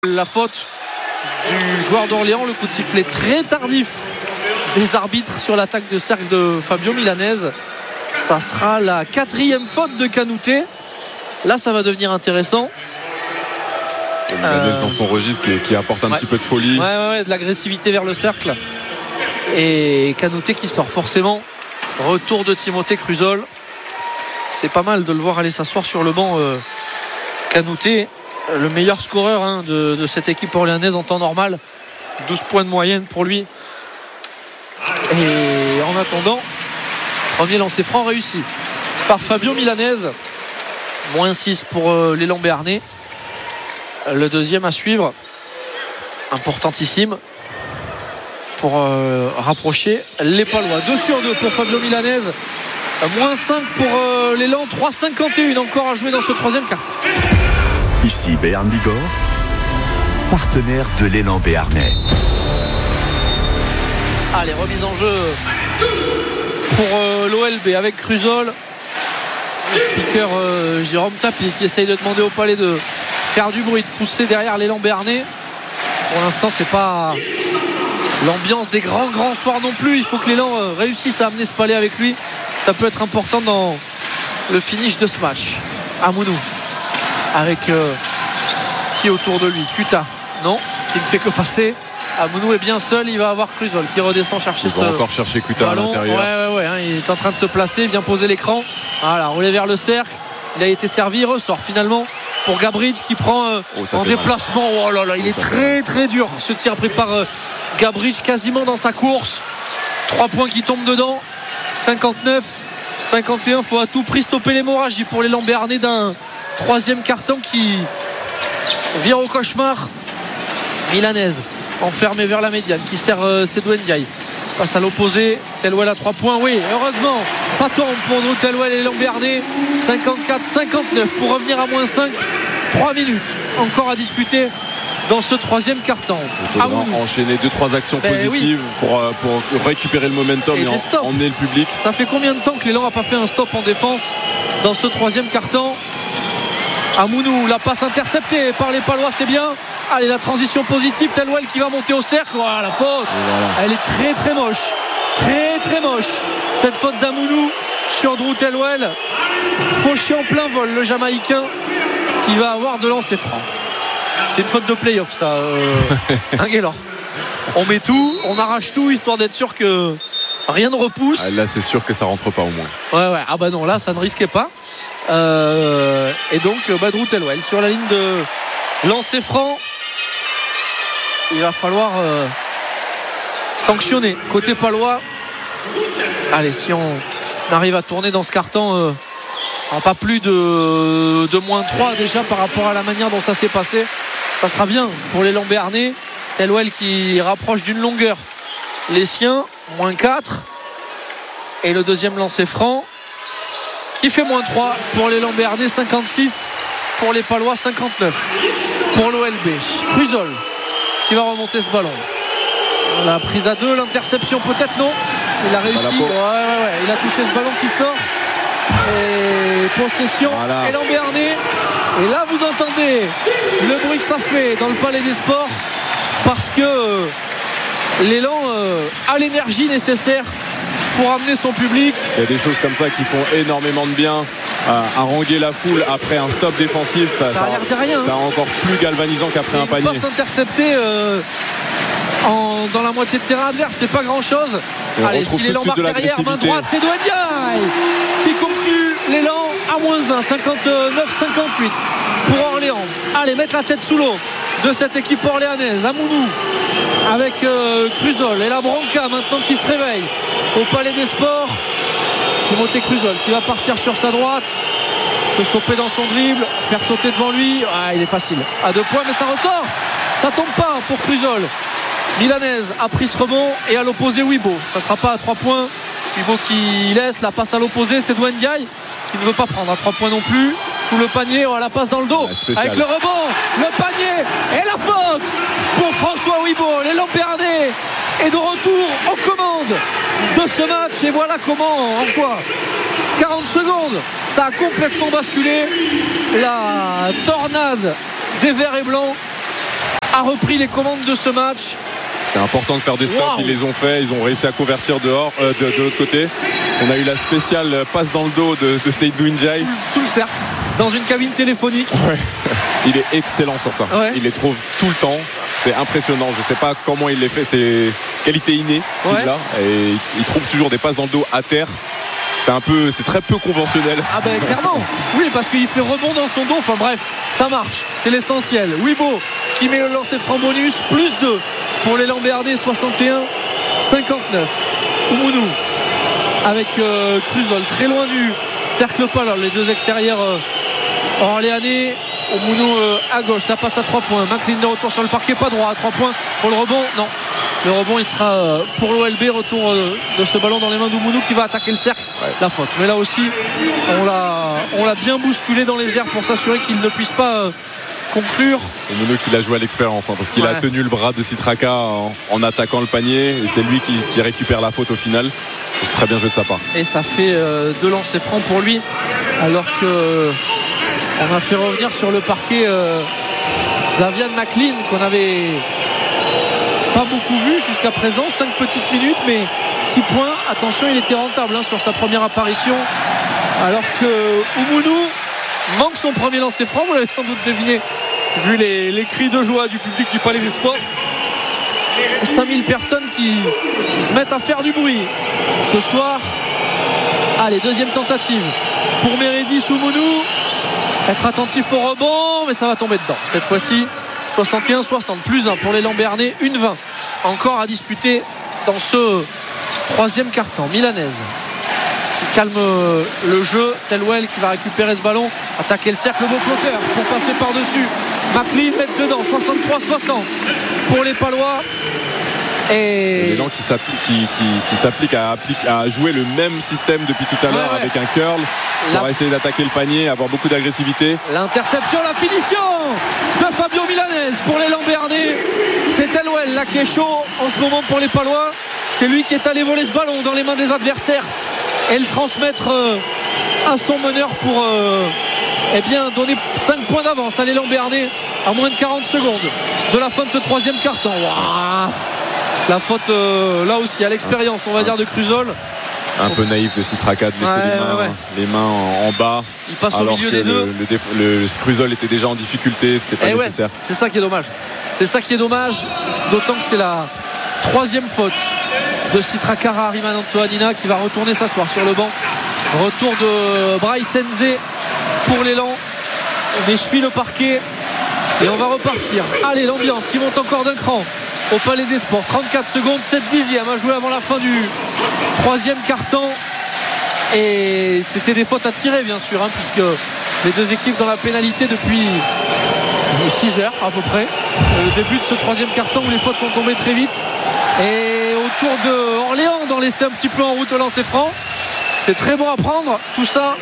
La faute du joueur d'Orléans, le coup de sifflet très tardif des arbitres sur l'attaque de cercle de Fabio Milanese. Ça sera la 4e faute de Kanouté. Là ça va devenir intéressant. Milanese dans son registre qui apporte un petit peu de folie. Ouais, de l'agressivité vers le cercle. Et Kanouté qui sort forcément. Retour de Timothée Cruzol. C'est pas mal de le voir aller s'asseoir sur le banc. Kanouté, le meilleur scoreur de cette équipe orléanaise en temps normal. 12 points de moyenne pour lui. Et en attendant, premier lancer franc réussi par Fabio Milanese. -6 pour l'élan béarnais. Le deuxième à suivre, importantissime pour rapprocher les Palois. 2 sur 2 pour Fabio Milanese. -5 pour l'élan. 3,51 encore à jouer dans ce troisième quart. Ici Béarn Bigorre, partenaire de l'élan béarnais. Allez, remise en jeu pour l'OLB avec Cruzol. Le speaker Jérôme Tapi qui essaye de demander au Palais de faire du bruit, de pousser derrière l'élan béarnais. Pour l'instant, c'est pas l'ambiance des grands soirs non plus. Il faut que l'élan réussisse à amener ce Palais avec lui. Ça peut être important dans le finish de ce match. Amounou avec qui autour de lui? Kuta, non, qui ne fait que passer. Amounou est bien seul, il va avoir Cruzol qui redescend chercher il va encore chercher Kuta ballon. À l'intérieur. Ouais, il est en train de se placer, il vient poser l'écran. Voilà, rouler vers le cercle. Il a été servi, il ressort finalement pour Gabric qui prend en déplacement. Oh là là, il est très dur ce tir pris par Gabric quasiment dans sa course. 3 points qui tombent dedans. 59-51, faut à tout prix stopper l'hémorragie pour l'élan béarnais d'un troisième carton qui vire au cauchemar. Milanese enfermé vers la médiane qui sert Sedou Ndiaye. Passe à l'opposé, Telwell à 3 points. Oui, heureusement, ça tourne pour Drew Telwell et l'élan béarnais. 54-59 pour revenir à -5. 3 minutes encore à disputer dans ce troisième quart-temps. Il faudra enchaîner 2-3 actions positives pour récupérer le momentum et emmener le public. Ça fait combien de temps que l'élan n'a pas fait un stop en défense dans ce troisième quart-temps? Amounou, la passe interceptée par les Palois, c'est bien. Allez, la transition positive, Telwell qui va monter au cercle. Voilà, la faute. Voilà. Elle est très moche. Très moche. Cette faute d'Amounou sur Drew Telwell. Fauché en plein vol, le Jamaïcain qui va avoir de lancer franc. C'est une faute de play-off, ça. Gaylor. On met tout, on arrache tout, histoire d'être sûr que rien ne repousse. Là, c'est sûr que ça rentre pas au moins. Ouais. Ah bah non, là, ça ne risquait pas. Et donc, Drew Telwell sur la ligne de lancer franc. Il va falloir sanctionner côté palois. Allez, si on arrive à tourner dans ce carton en pas plus de -3 déjà par rapport à la manière dont ça s'est passé, ça sera bien pour l'élan béarnais. Telwell qui rapproche d'une longueur les siens, -4. Et le deuxième lancer franc qui fait -3 pour l'élan béarnais. 56 pour les Palois, 59 pour l'OLB. Cruzol qui va remonter ce ballon. La prise à 2, l'interception peut-être, non, il a réussi. Ouais. Il a touché ce ballon qui sort. Et possession, élan béarnais. Et là vous entendez le bruit que ça fait dans le Palais des Sports, parce que l'élan a l'énergie nécessaire pour amener son public. Il y a des choses comme ça qui font énormément de bien. Haranguer la foule après un stop défensif, ça a l'air de rien. Ça encore plus galvanisant qu'après un panier. Une passe interceptée dans la moitié de terrain adverse, c'est pas grand chose. Allez, si l'élan marque derrière, main droite, c'est Douaniaï qui conclut l'élan à -1. 59-58 pour Orléans. Allez, mettre la tête sous l'eau de cette équipe orléanaise. Amounou avec Cruzol et la Bronca maintenant qui se réveille au Palais des Sports. Timothée Cruzol qui va partir sur sa droite, se stopper dans son dribble, faire sauter devant lui. Il est facile à 2 points, mais ça ressort, ça tombe pas pour Cruzol. Milanese a pris ce rebond et à l'opposé Wibo, ça sera pas à 3 points. Wibo qui laisse la passe à l'opposé, c'est Douane Ndiaye qui ne veut pas prendre à 3 points non plus. Sous le panier, la passe dans le dos avec le rebond, le panier et la faute pour François Wibo. L'élan béarnais est de retour aux commandes de ce match, et voilà comment, en quoi 40 secondes, ça a complètement basculé. La tornade des verts et blancs a repris les commandes de ce match. C'était important de faire des stops, ils les ont fait, ils ont réussi à convertir dehors, de l'autre côté. On a eu la spéciale passe dans le dos de Seydou Ndiaye. Sous le cercle, dans une cabine téléphonique. Ouais. Il est excellent sur ça. Ouais. Il les trouve tout le temps. C'est impressionnant. Je ne sais pas comment il les fait. C'est qualité innée qu'il a. Et il trouve toujours des passes dans le dos à terre. C'est très peu conventionnel. Ah ben clairement. Oui, parce qu'il fait rebond dans son dos. Enfin bref, ça marche. C'est l'essentiel. Wibo qui met le lancer franc bonus. Plus 2 pour l'élan Béarnais. 61-59. Oumounou avec Cruzol très loin du cercle pas. Alors, les deux extérieurs orléanais. Oumounou à gauche, la passe à 3 points. McLean de retour sur le parquet, pas droit à 3 points pour le rebond. Non, le rebond il sera pour l'OLB. Retour de ce ballon dans les mains d'Oumounou qui va attaquer le cercle. Ouais. La faute. Mais là aussi, on l'a bien bousculé dans les airs pour s'assurer qu'il ne puisse pas conclure. Oumounou qui l'a joué à l'expérience parce qu'il a tenu le bras de Sitraka en attaquant le panier et c'est lui qui récupère la faute au final. C'est très bien joué de sa part. Et ça fait 2 lancers francs pour lui alors que on a fait revenir sur le parquet Xavier McLean qu'on n'avait pas beaucoup vu jusqu'à présent. 5 petites minutes mais 6 points. Attention, il était rentable sur sa première apparition alors que Oumounou manque son premier lancer franc. Vous l'avez sans doute deviné vu les cris de joie du public du Palais des Sports. 5000 personnes qui se mettent à faire du bruit ce soir. Allez, deuxième tentative pour Meredith Oumounou. Être attentif au rebond, mais ça va tomber dedans. Cette fois-ci, 61-60, plus 1 pour l'élan Béarnais, 1-20. Encore à disputer dans ce troisième quart-temps. Milanaise qui calme le jeu. Telwell qui va récupérer ce ballon, attaquer le cercle, beau flotteur pour passer par-dessus. McLean mettre dedans, 63-60 pour les Palois. Et l'élan qui s'applique à jouer le même système depuis tout à l'heure avec un curl pour essayer d'attaquer le panier, avoir beaucoup d'agressivité. L'interception, la finition de Fabio Milanaise pour l'élan Béarnais. C'est Telwell là qui est chaud en ce moment pour les Palois. C'est lui qui est allé voler ce ballon dans les mains des adversaires et le transmettre à son meneur pour donner 5 points d'avance à l'élan Béarnais à moins de 40 secondes de la fin de ce troisième quart-temps. Wow. La faute là aussi à l'expérience on va dire de Cruzol. Un peu naïf de Sitraka de laisser les mains en bas. Il passe au milieu des deux. Le Cruzol était déjà en difficulté, c'était pas nécessaire. C'est ça qui est dommage. D'autant que c'est la troisième faute de Sitraka à Ariman Antoanina qui va retourner s'asseoir sur le banc. Retour de Bryce Enze pour l'élan. On essuie le parquet et on va repartir. Allez, l'ambiance qui monte encore d'un cran au Palais des Sports. 34 secondes, 7 dixièmes à jouer avant la fin du troisième quart-temps. Et c'était des fautes à tirer bien sûr puisque les deux équipes dans la pénalité depuis 6 heures à peu près. Le début de ce troisième quart-temps où les fautes sont tombées très vite. Et autour de Orléans d'en laisser un petit peu en route au lancer franc. C'est très bon à prendre tout ça.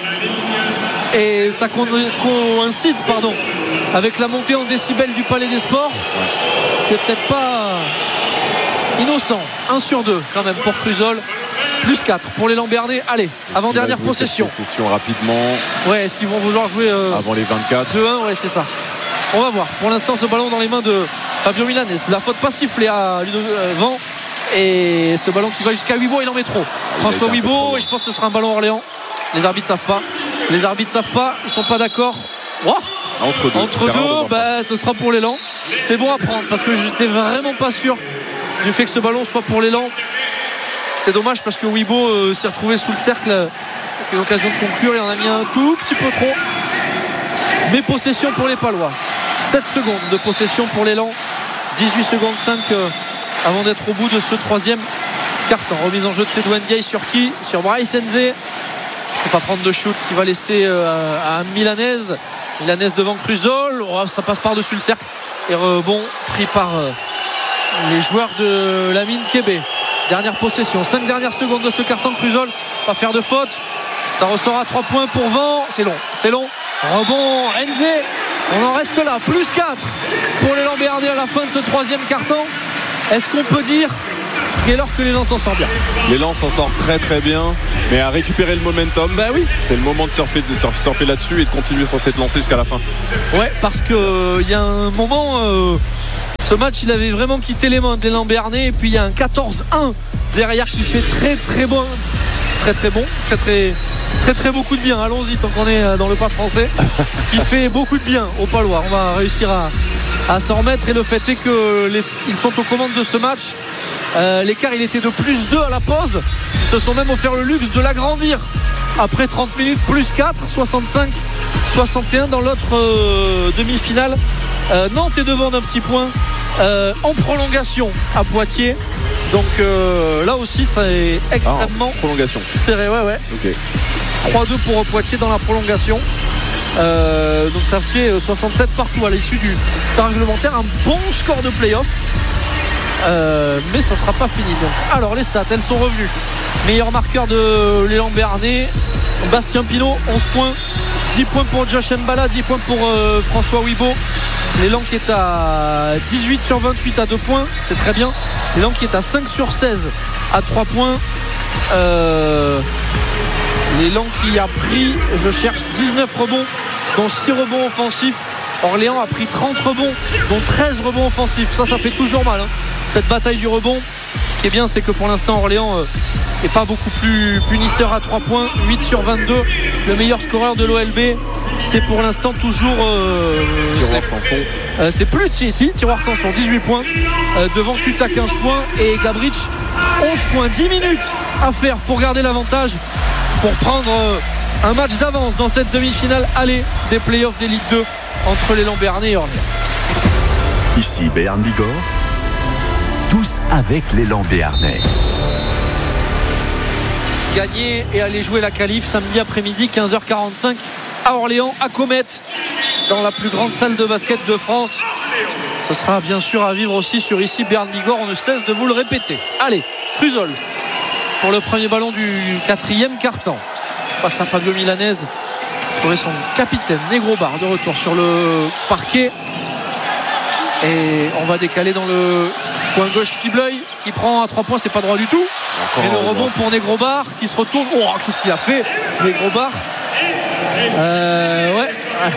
Et ça coïncide avec la montée en décibels du Palais des Sports. C'est peut-être pas innocent. 1 sur 2 quand même pour Cruzol. Plus 4 pour l'élan Béarnais. Allez, avant-dernière possession. Possession rapidement. Ouais, est-ce qu'ils vont vouloir jouer avant les 24 2-1, ouais, c'est ça. On va voir. Pour l'instant, ce ballon dans les mains de Fabio Milanaise. La faute pas sifflée à Ludovan. Et ce ballon qui va jusqu'à Wibo, il en met trop. François Wibo, et je pense que ce sera un ballon Orléans. Les arbitres savent pas. Ils sont pas d'accord. Wow. Entre deux, ce sera pour l'élan. C'est bon à prendre parce que j'étais vraiment pas sûr du fait que ce ballon soit pour l'élan. C'est dommage parce que Wibo s'est retrouvé sous le cercle avec l'occasion de conclure. Il en a mis un tout petit peu trop. Mais possession pour les Palois. 7 secondes de possession pour l'élan. 18 secondes 5 avant d'être au bout de ce troisième quart-temps. Remise en jeu de Seydou Ndiaye sur qui ? Sur Bryce Enze. Il ne faut pas prendre de shoot qui va laisser à Milanaise devant Cruzol. Ça passe par-dessus le cercle. Et rebond pris par les joueurs de la mine Québec. Dernière possession. 5 dernières secondes de ce quart-temps. Cruzol pas faire de faute. Ça ressort à 3 points pour Van. C'est long. Rebond Enze. On en reste là. Plus 4 pour l'élan Béarnais à la fin de ce troisième quart-temps. Est-ce qu'on peut dire que l'élan s'en sort bien ? L'élan s'en sort très très bien, mais à récupérer le momentum. Oui. C'est le moment de surfer là-dessus et de continuer sur cette lancée jusqu'à la fin. Ouais, parce qu'il y a un moment Ce match, il avait vraiment quitté les mains de l'élan béarnais. Et puis il y a un 14-1 derrière qui fait très bon, très beaucoup de bien. Allons-y tant qu'on est dans le pas français, qui fait beaucoup de bien aux Palois. On va réussir à s'en remettre. Et le fait est qu'ils sont aux commandes de ce match. L'écart, il était de +2 à la pause. Ils se sont même offert le luxe de l'agrandir après 30 minutes, +4, 65-61 dans l'autre demi-finale. Nantes est devant d'un petit point en prolongation à Poitiers. Donc là aussi, c'est extrêmement prolongation serré. Ouais. Okay. 3-2 pour Poitiers dans la prolongation. Donc ça fait 67 partout à l'issue du temps réglementaire. Un bon score de play-off. Mais ça ne sera pas fini. Donc, alors les stats, elles sont revenues. Meilleur marqueur de l'élan béarnais, Bastien Pinot, 11 points. 10 points pour Josh Mbala, 10 points pour François Wibo. L'élan qui est à 18 sur 28 à 2 points, c'est très bien. L'élan qui est à 5 sur 16 à 3 points. L'élan qui a pris, je cherche, 19 rebonds, dont 6 rebonds offensifs. Orléans a pris 30 rebonds, dont 13 rebonds offensifs. Ça fait toujours mal, hein, cette bataille du rebond. Ce qui est bien, c'est que pour l'instant, Orléans n'est pas beaucoup plus punisseur à 3 points. 8 sur 22. Le meilleur scoreur de l'OLB, c'est pour l'instant toujours Tiroir Sanson. C'est plus Tiroir Sanson, 18 points. Devant Cuta, 15 points. Et Gabrich, 11 points. 10 minutes à faire pour garder l'avantage, pour prendre un match d'avance dans cette demi-finale aller des playoffs d'Élite 2 entre l'élan béarnais et Orléans. Ici Béarn Bigorre, tous avec l'élan béarnais. Gagner et aller jouer la qualif samedi après-midi 15h45 à Orléans, à Comète, dans la plus grande salle de basket de France. Ce sera bien sûr à vivre aussi sur ici Béarn Bigorre, on ne cesse de vous le répéter. Allez, Cruzol pour le premier ballon du 4e quart-temps face à Fabio Milanese. Trouver son capitaine Negrobar de retour sur le parquet. Et on va décaler dans le coin gauche Fibleuil qui prend à 3 points, c'est pas droit du tout. Et le rebond pour Negrobar qui se retourne. Oh, qu'est-ce qu'il a fait Negrobar. Ouais,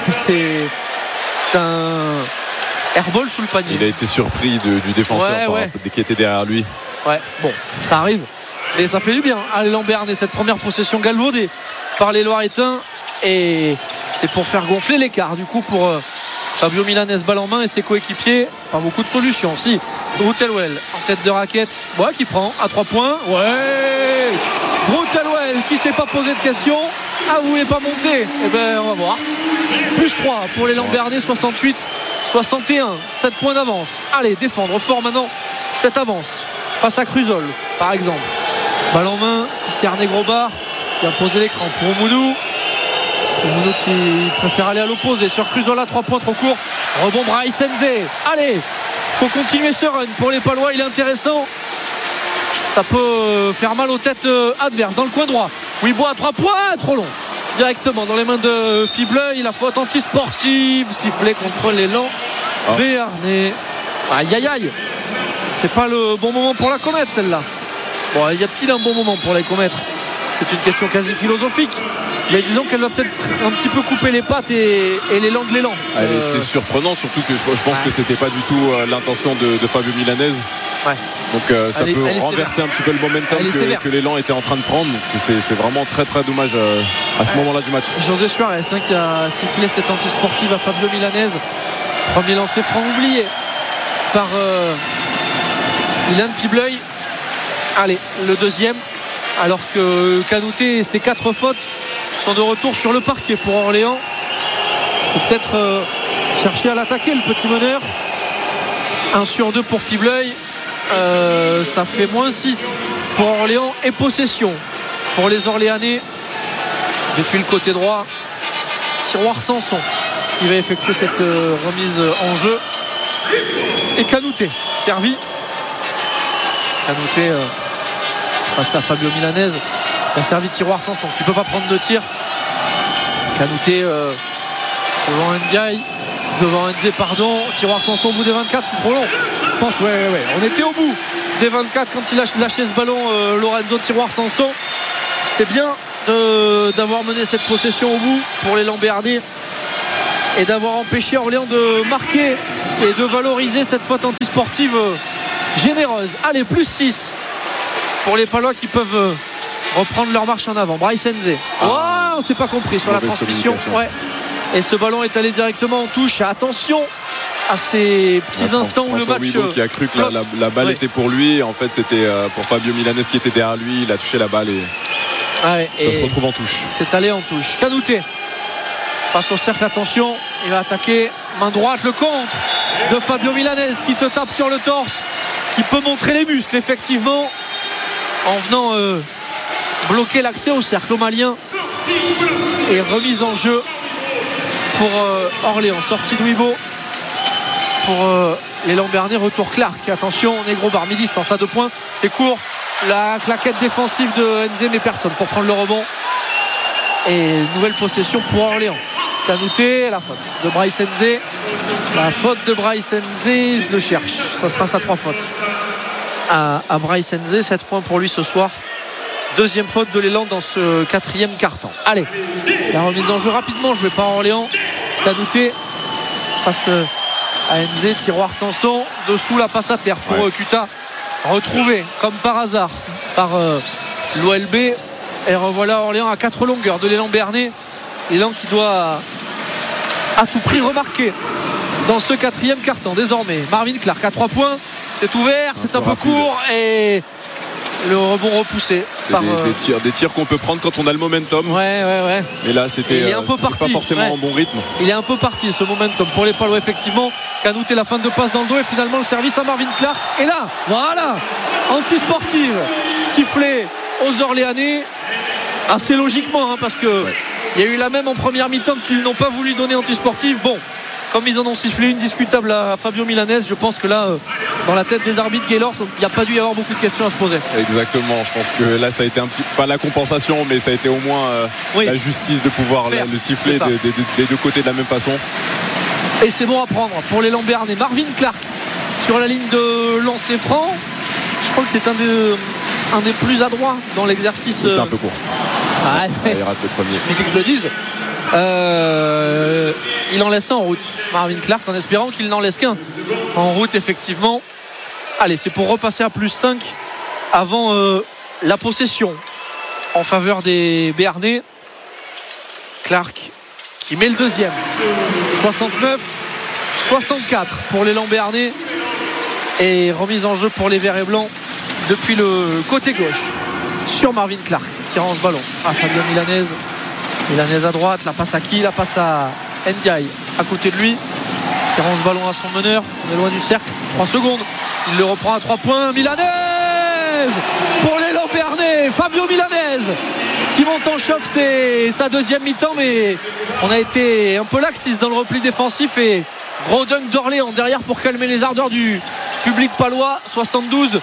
c'est un airball sous le panier. Il a été surpris du défenseur qui était derrière lui. Ouais, bon, ça arrive. Et ça fait du bien à l'élan béarnais, cette première possession galvaudée par les Loiretains. Et c'est pour faire gonfler l'écart du coup pour Fabio Milanese, balle en main, et ses coéquipiers. Pas beaucoup de solutions. Si, Brutelwell en tête de raquette, qui prend à 3 points. Ouais, Brutelwell qui s'est pas posé de questions. Ah, vous voulez pas monter? Eh ben on va voir. +3 pour l'élan béarnais, 68-61, 7 points d'avance. Allez, défendre fort maintenant cette avance face à Cruzol par exemple. Balle en main qui sert Negrobar, qui a posé l'écran pour Oumoudou qui préfère aller à l'opposé sur Cruzol à 3 points trop court. Rebond Bryce Nze. Allez, faut continuer ce run pour les Palois, il est intéressant. Ça peut faire mal aux têtes adverses dans le coin droit. Wibo à 3 points, trop long. Directement dans les mains de Fibleuil. La faute anti-sportive sifflée contre l'élan béarnais. Aïe aïe aïe. C'est pas le bon moment pour la Comète celle-là. Bon, y a-t-il un bon moment pour la Comète? C'est une question quasi philosophique. Mais disons qu'elle va peut-être un petit peu couper les pattes et l'élan de l'élan. Elle était surprenante, surtout que je pense que c'était pas du tout l'intention de Fabio Milanese. Ouais. Donc ça peut renverser un petit peu le momentum que l'élan était en train de prendre. C'est vraiment très très dommage à ce moment-là du match. José Suarez qui a sifflé cette antisportive à Fabio Milanese. Premier lancé franc oublié par Ilan Fibleuil. Allez, le deuxième, alors que Kanouté et ses 4 fautes sont de retour sur le parquet pour Orléans. Faut peut-être chercher à l'attaquer, le petit meneur. 1 sur 2 pour Fibleuil. Ça fait -6 pour Orléans et possession pour les Orléanais depuis le côté droit. Tiroir Sanson qui va effectuer cette remise en jeu. Et Kanouté servi. Kanouté face à Fabio Milanese. Il a servi Tiroir Sanson qui ne peut pas prendre de tir. Kanouté devant Ndiaye, devant Nze, pardon. Tiroir Sanson au bout des 24, c'est trop long. Je pense, ouais. On était au bout des 24 quand il a lâché ce ballon, Lorenzo Tiroir Sanson. C'est bien d'avoir mené cette possession au bout pour les Lambernais et d'avoir empêché Orléans de marquer et de valoriser cette faute antisportive généreuse. Allez, plus 6 pour les Palois qui peuvent reprendre leur marche en avant. Bryce Nze. On ne s'est pas compris sur la transmission. Ouais. Et ce ballon est allé directement en touche. Attention à ces petits instants où le match qui a cru que la balle était pour lui. En fait, c'était pour Fabio Milanez qui était derrière lui. Il a touché la balle et ça se retrouve en touche. C'est allé en touche. Kanouté face au cercle. Attention, il va attaquer main droite. Le contre de Fabio Milanez qui se tape sur le torse, qui peut montrer les muscles effectivement en venant bloquer l'accès au cercle au Malien. Et remise en jeu pour Orléans. Sortie de Wibo pour les Lambernais. Retour Clark. Attention, Negro Bar, mi-distance à 2 points. C'est court. La claquette défensive de Nze, mais personne pour prendre le rebond. Et nouvelle possession pour Orléans. Kanouté, la faute de Bryce Nze. La faute de Bryce Nze, je le cherche. Ça sera sa 3 fautes à Bryce Nze. 7 points pour lui ce soir. Deuxième faute de l'élan dans ce 4e quart-temps. Allez, la remise en jeu rapidement jouée par Orléans. Kanouté face à Nze, tiroir Sanson. Dessous la passe à terre pour Kuta. Retrouvé comme par hasard par l'OLB. Et revoilà Orléans à 4 longueurs de l'élan Bernay. L'élan qui doit à tout prix remarquer dans ce 4e quart-temps. Désormais, Marvin Clark à 3 points. C'est ouvert, c'est un peu court et le rebond repoussé par des tirs qu'on peut prendre quand on a le momentum. Ouais. Mais là c'était pas forcément en bon rythme. Il est un peu parti ce momentum pour les Palois effectivement. Kanouté, la fin de passe dans le dos et finalement le service à Marvin Clark. Et là, voilà, anti-sportive sifflée aux Orléanais assez logiquement parce que il y a eu la même en première mi-temps qu'ils n'ont pas voulu donner anti-sportive. Bon, comme ils en ont sifflé une discutable à Fabio Milanez, je pense que là, dans la tête des arbitres Gaylord, il n'y a pas dû y avoir beaucoup de questions à se poser. Exactement, je pense que là ça a été pas la compensation, mais ça a été au moins la justice de pouvoir le siffler des deux côtés de la même façon. Et c'est bon à prendre pour les Lambernais. Marvin Clark sur la ligne de lancer franc. Je crois que c'est un des plus adroits dans l'exercice. C'est un peu court. Il rate le premier. C'est que je le dise. Il en laisse un en route, Marvin Clark, en espérant qu'il n'en laisse qu'un en route effectivement. Allez, c'est pour repasser à plus 5 avant la possession en faveur des Béarnais. Clark qui met le deuxième. 69-64 pour l'élan Béarnais. Et remise en jeu pour les Verts et Blancs depuis le côté gauche sur Marvin Clark qui rend ce ballon à Fabio Milanez à droite. La passe à qui? La passe à Ndiaye à côté de lui qui rend ce ballon à son meneur. On est loin du cercle. 3 secondes. Il le reprend à 3 points. Milanez pour l'élan Béarnais. Fabio Milanez qui monte en chauffe. C'est sa deuxième mi-temps, mais on a été un peu laxiste dans le repli défensif et gros dunk d'Orléans derrière pour calmer les ardeurs du public palois. 72-66.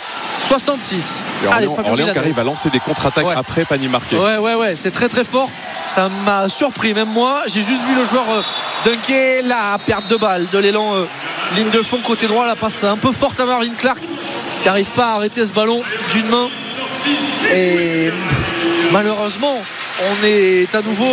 Orléans qui arrive à lancer des contre-attaques après panier marqué. Ouais, c'est très très fort. Ça m'a surpris, même moi. J'ai juste vu le joueur dunker. La perte de balle de l'élan ligne de fond côté droit. La passe un peu forte à Marvin Clark qui n'arrive pas à arrêter ce ballon d'une main. Et malheureusement, on est à nouveau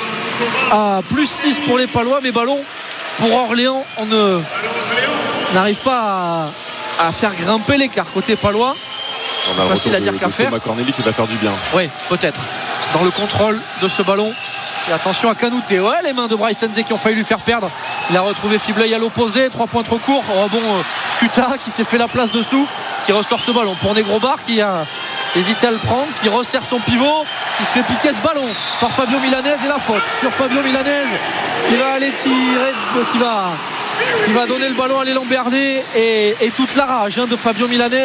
à plus 6 pour les Palois. Mais ballon pour Orléans, on n'arrive pas à faire grimper l'écart côté Palois. Facile à dire qu'à faire. Corneli qui va faire du bien. Oui, peut-être. Dans le contrôle de ce ballon. Et attention à Kanouté. Les mains de Bryce Nze qui ont failli lui faire perdre. Il a retrouvé Fibleuil à l'opposé. 3 points trop courts. Rebond Kuta qui s'est fait la place dessous. Qui ressort ce ballon pour Negro Bar qui a hésité à le prendre. Qui resserre son pivot. Qui se fait piquer ce ballon par Fabio Milanez. Et la faute sur Fabio Milanez. Il va aller tirer. Qui va donner le ballon à l'élan Bernay. Et toute la rage de Fabio Milanez.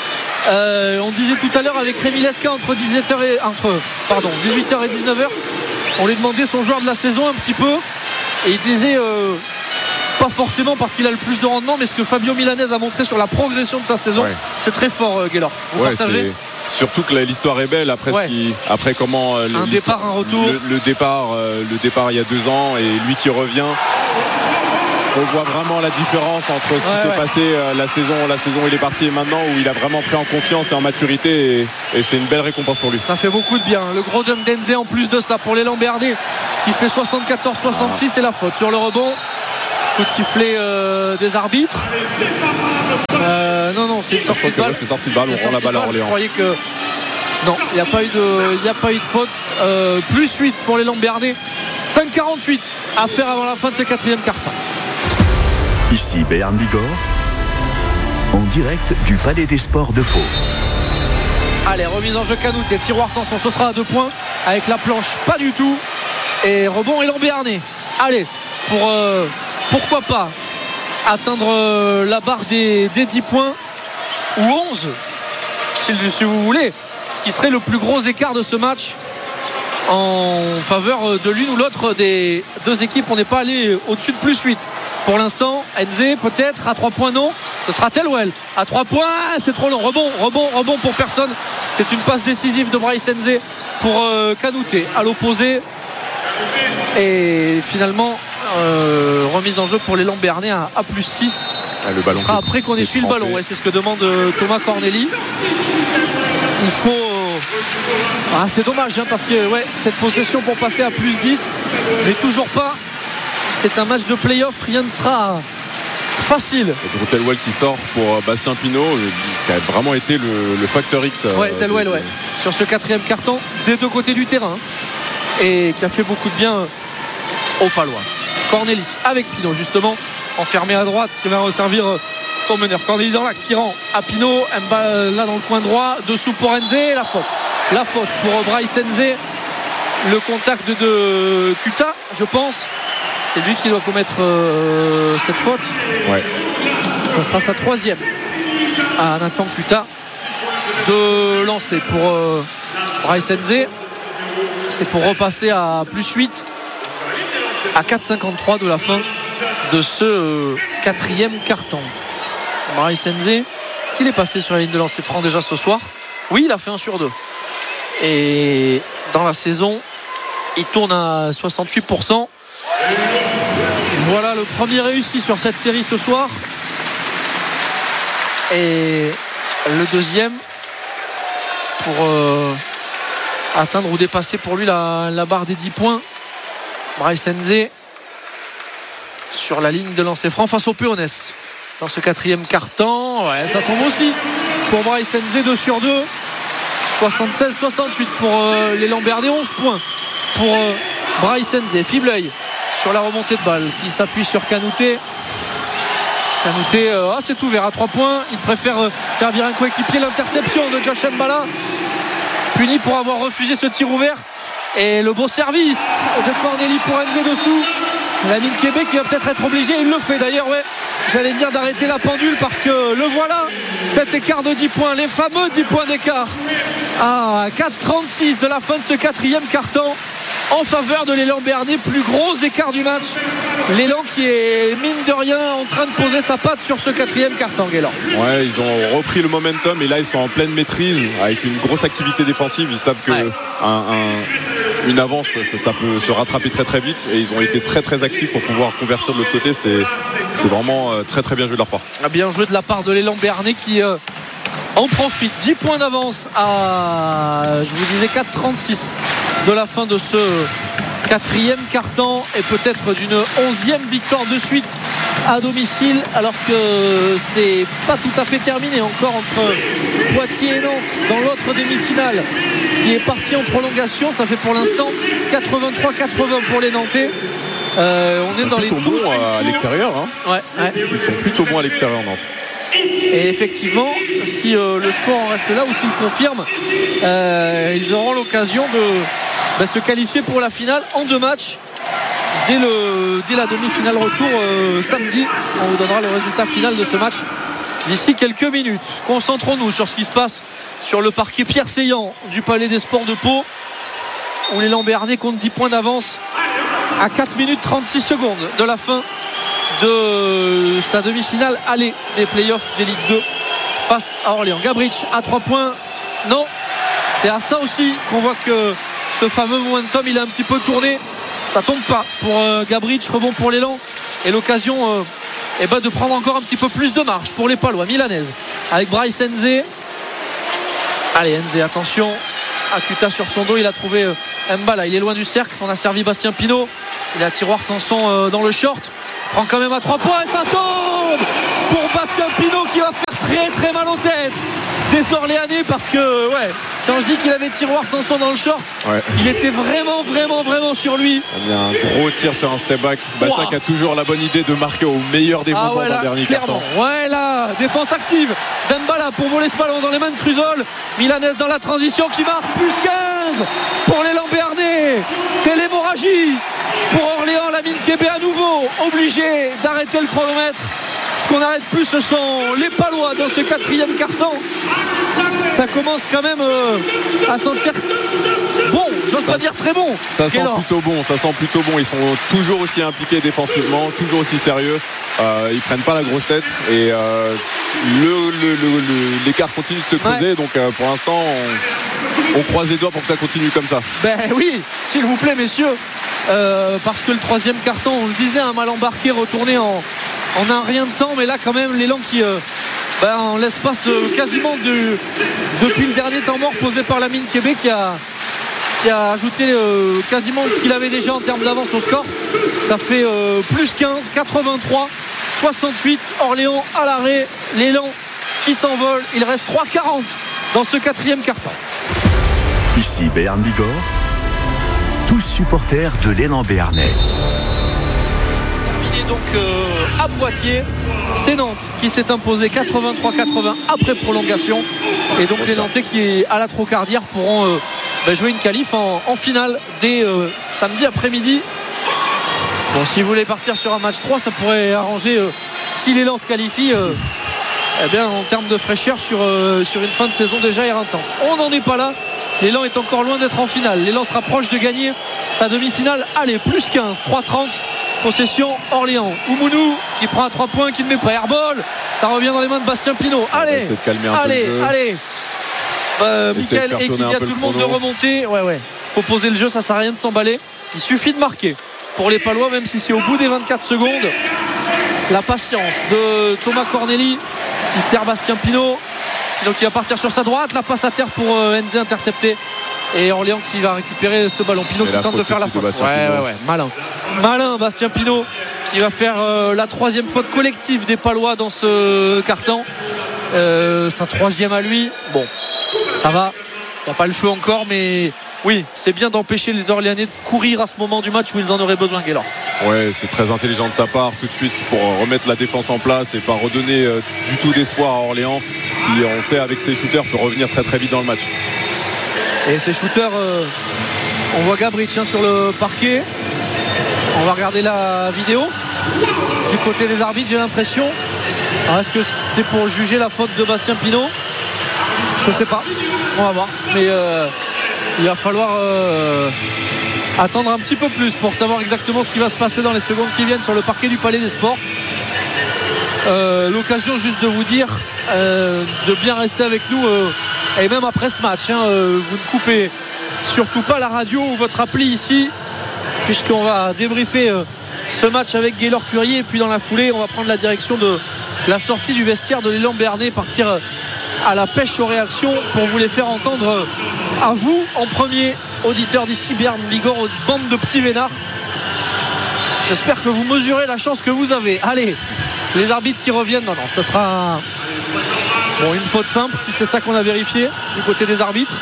On disait tout à l'heure avec Rémi Lesca entre 18h et 19h, on lui demandait son joueur de la saison un petit peu et il disait pas forcément parce qu'il a le plus de rendement, mais ce que Fabio Milanez a montré sur la progression de sa saison, c'est très fort. Gaylord, vous partagez? Surtout que l'histoire est belle après comment un départ, un retour, le départ il y a 2 ans et lui qui revient. On voit vraiment la différence entre ce qui s'est passé la saison où il est parti et maintenant, où il a vraiment pris en confiance et en maturité et c'est une belle récompense pour lui. Ça fait beaucoup de bien. Le gros dunk d'Nze en plus de cela pour l'élan Bernay qui fait 74-66 et la faute sur le rebond Coup de sifflet des arbitres. Non, c'est une sortie de balle. C'est sortie de balle, on rend la balle à Orléans. Je croyais que. Non, il n'y a pas eu de faute. Plus 8 pour les Lambertais. 5,48 à faire avant la fin de ce quatrième quart-temps. Ici Béarn Bigorre, en direct du Palais des Sports de Pau. Allez, remise en jeu Canouté, tiroir Sanson, ce sera à 2 points. Avec la planche, pas du tout. Et rebond et Lambertais. Allez, pourquoi pas atteindre la barre des 10 points ou 11 si vous voulez, ce qui serait le plus gros écart de ce match en faveur de l'une ou l'autre des deux équipes. On n'est pas allé au-dessus de plus 8 pour l'instant. Enze peut-être à 3 points, non, ce sera Telwell à 3 points, c'est trop long. Rebond pour personne. C'est une passe décisive de Bryce Enze pour Canouté à l'opposé. Et finalement remise en jeu pour les Lambertais à plus 6. Ce sera après qu'on essuie le ballon. C'est ce que demande Thomas Corneli. Il faut c'est dommage parce que cette possession pour passer à plus 10, mais toujours pas. C'est un match de play-off, rien ne sera facile. Telwell qui sort pour Bastien Pinault, qui a vraiment été le facteur X. Telwell sur ce quatrième quart-temps des deux côtés du terrain, et qui a fait beaucoup de bien aux Palois. Corneli avec Pinault justement enfermé à droite, qui va resservir son meneur. Corneli dans l'axe qui rend à Pinault, là dans le coin droit, dessous pour Enze. La faute pour Bryce Enze. Le contact de Kuta, je pense, c'est lui qui doit commettre cette faute. Ça sera sa 3e à Nathan Kuta de lancer pour Bryce Enze. C'est pour repasser à plus 8 à 4,53 de la fin de ce quatrième quart-temps. Bryce Enze, est-ce qu'il est passé sur la ligne de lancer franc déjà ce soir? Oui, il a fait 1 sur 2. Et dans la saison, il tourne à 68%. Voilà le premier réussi sur cette série ce soir. Et le deuxième pour atteindre ou dépasser pour lui la barre des 10 points. Bryce Enze sur la ligne de lancer franc face au Péonès dans ce quatrième quart-temps. Ça tombe aussi pour Bryce Enze, 2 sur 2. 76-68 pour les Lambertais, 11 points pour Bryce Enze. Fibleuil sur la remontée de balle qui s'appuie sur Canouté. C'est ouvert à 3 points. Il préfère servir un coéquipier. L'interception de Josh Mbala, puni pour avoir refusé ce tir ouvert. Et le beau service de Corneli pour Enze dessous. Lamine Kébé qui va peut-être être obligé, il le fait d'ailleurs, j'allais dire d'arrêter la pendule, parce que le voilà, cet écart de 10 points, les fameux 10 points d'écart à 4,36 de la fin de ce quatrième quart-temps en faveur de l'élan Béarnais. Plus gros écart du match, l'élan qui est mine de rien en train de poser sa patte sur ce quatrième quart-temps. Guélan. Ils ont repris le momentum et là ils sont en pleine maîtrise avec une grosse activité défensive. Ils savent que une avance ça peut se rattraper très très vite, et ils ont été très très actifs pour pouvoir convertir de l'autre côté. C'est vraiment très très bien joué de leur part. Bien joué de la part de l'élan Béarnais qui en profite. 10 points d'avance à, je vous disais, 4,36 de la fin de ce quatrième quart-temps, et peut-être d'une 11e victoire de suite à domicile, alors que c'est pas tout à fait terminé encore entre Poitiers et Nantes dans l'autre demi-finale qui est partie en prolongation. Ça fait pour l'instant 83-80 pour les Nantais. On est dans les bons à l'extérieur. Ils sont plutôt bons à l'extérieur, Nantes. Et effectivement, si le score en reste là, ou s'il confirme, ils auront l'occasion de se qualifier pour la finale en 2 matchs dès la demi-finale retour samedi. On vous donnera le résultat final de ce match d'ici quelques minutes. Concentrons-nous sur ce qui se passe sur le parquet Pierre Seillant du Palais des Sports de Pau, où les Lambertais comptent 10 points d'avance à 4 minutes 36 secondes de la fin de sa demi-finale aller des playoffs d'Élite 2 face à Orléans. Gabrich à 3 points, non, c'est à ça aussi qu'on voit que ce fameux momentum il a un petit peu tourné. Ça tombe pas pour Gabrich, rebond pour l'élan, et l'occasion de prendre encore un petit peu plus de marge pour les Palois. Milanaise avec Bryce Enze. Allez, Enze, attention, Akuta sur son dos, il a trouvé Mbala, il est loin du cercle. On a servi Bastien Pinault, il a tiroir Sanson dans le short. Prend quand même à 3 points et ça tombe pour Bastien Pinault qui va faire très très mal aux têtes des Orléanais, parce que quand je dis qu'il avait tiroir Sanson dans le short, il était vraiment sur lui. Il y a un gros tir sur un step back. Bastien qui a toujours la bonne idée de marquer au meilleur des moments d'un dernier carton. Là, défense active Dembala pour voler ce ballon dans les mains de Cruzol. Milanès dans la transition qui marque plus 15 pour l'élan béarnais. C'est l'hémorragie pour Orléans. Lamine Kébé à nouveau obligé d'arrêter le chronomètre. Ce qu'on n'arrête plus, ce sont les Palois dans ce 4e carton. Ça commence quand même à sentir bon, j'ose pas dire très bon. Ça sent plutôt bon. Ils sont toujours aussi impliqués défensivement, toujours aussi sérieux. Ils prennent pas la grosse tête et l'écart continue de se creuser. Donc pour l'instant, on croise les doigts pour que ça continue comme ça. Oui, s'il vous plaît, messieurs, parce que le 3e carton, on le disait, un mal embarqué, retourné en un rien de temps, mais là quand même l'élan qui en l'espace quasiment depuis le dernier temps mort posé par Lamine Kébé qui a ajouté quasiment ce qu'il avait déjà en termes d'avance au score. Ça fait plus 15, 83, 68. Orléans à l'arrêt, l'élan qui s'envole. Il reste 3,40 dans ce 4e carton. Ici Béarn Bigorre, tous supporters de l'élan béarnais. Donc à Poitiers, c'est Nantes qui s'est imposé 83-80 après prolongation, et donc les Nantais qui à la Trocardière pourront jouer une qualif en finale dès samedi après-midi. Bon, si vous voulez partir sur un match 3, ça pourrait arranger si l'élan se qualifie en termes de fraîcheur sur une fin de saison déjà éreintante. On n'en est pas là. L'élan est encore loin d'être en finale. L'élan se rapproche de gagner sa demi-finale. Allez, plus 15, 3,30. Possession Orléans. Oumounou qui prend à 3 points, qui ne met pas airball. Ça revient dans les mains de Bastien Pinault. Allez. Mickaël et qui dit à tout le monde de remonter. Faut poser le jeu, ça sert à rien de s'emballer. Il suffit de marquer pour les Palois, même si c'est au bout des 24 secondes. La patience de Thomas Corneli qui sert Bastien Pinault. Donc il va partir sur sa droite. La passe à terre pour Enze intercepté. Et Orléans qui va récupérer ce ballon. Pinault qui tente de faire la faute. Malin Bastien Pinault qui va faire la 3e faute collective des Palois dans ce carton. Sa 3e à lui. Bon, ça va. Il n'y a pas le feu encore, mais oui, c'est bien d'empêcher les Orléanais de courir à ce moment du match où ils en auraient besoin, Gaylor. C'est très intelligent de sa part tout de suite pour remettre la défense en place et pas redonner du tout d'espoir à Orléans qui, on sait, avec ses shooters peut revenir très très vite dans le match. Et ces shooters, on voit Gabric sur le parquet. On va regarder la vidéo du côté des arbitres, j'ai l'impression. Alors, est-ce que c'est pour juger la faute de Bastien Pinault? Je sais pas, on va voir. Mais il va falloir attendre un petit peu plus pour savoir exactement ce qui va se passer dans les secondes qui viennent sur le parquet du Palais des Sports. L'occasion juste de vous dire de bien rester avec nous et même après ce match, vous ne coupez surtout pas la radio ou votre appli ici, puisqu'on va débriefer ce match avec Gaylor Curier, et puis dans la foulée on va prendre la direction de la sortie du vestiaire de l'élan béarnais, partir à la pêche aux réactions pour vous les faire entendre à vous en premier, auditeurs d'ici Béarn Bigorre, aux bandes de petits vénards. J'espère que vous mesurez la chance que vous avez. Allez, les arbitres qui reviennent. Non, ça sera une faute simple, si c'est ça qu'on a vérifié du côté des arbitres.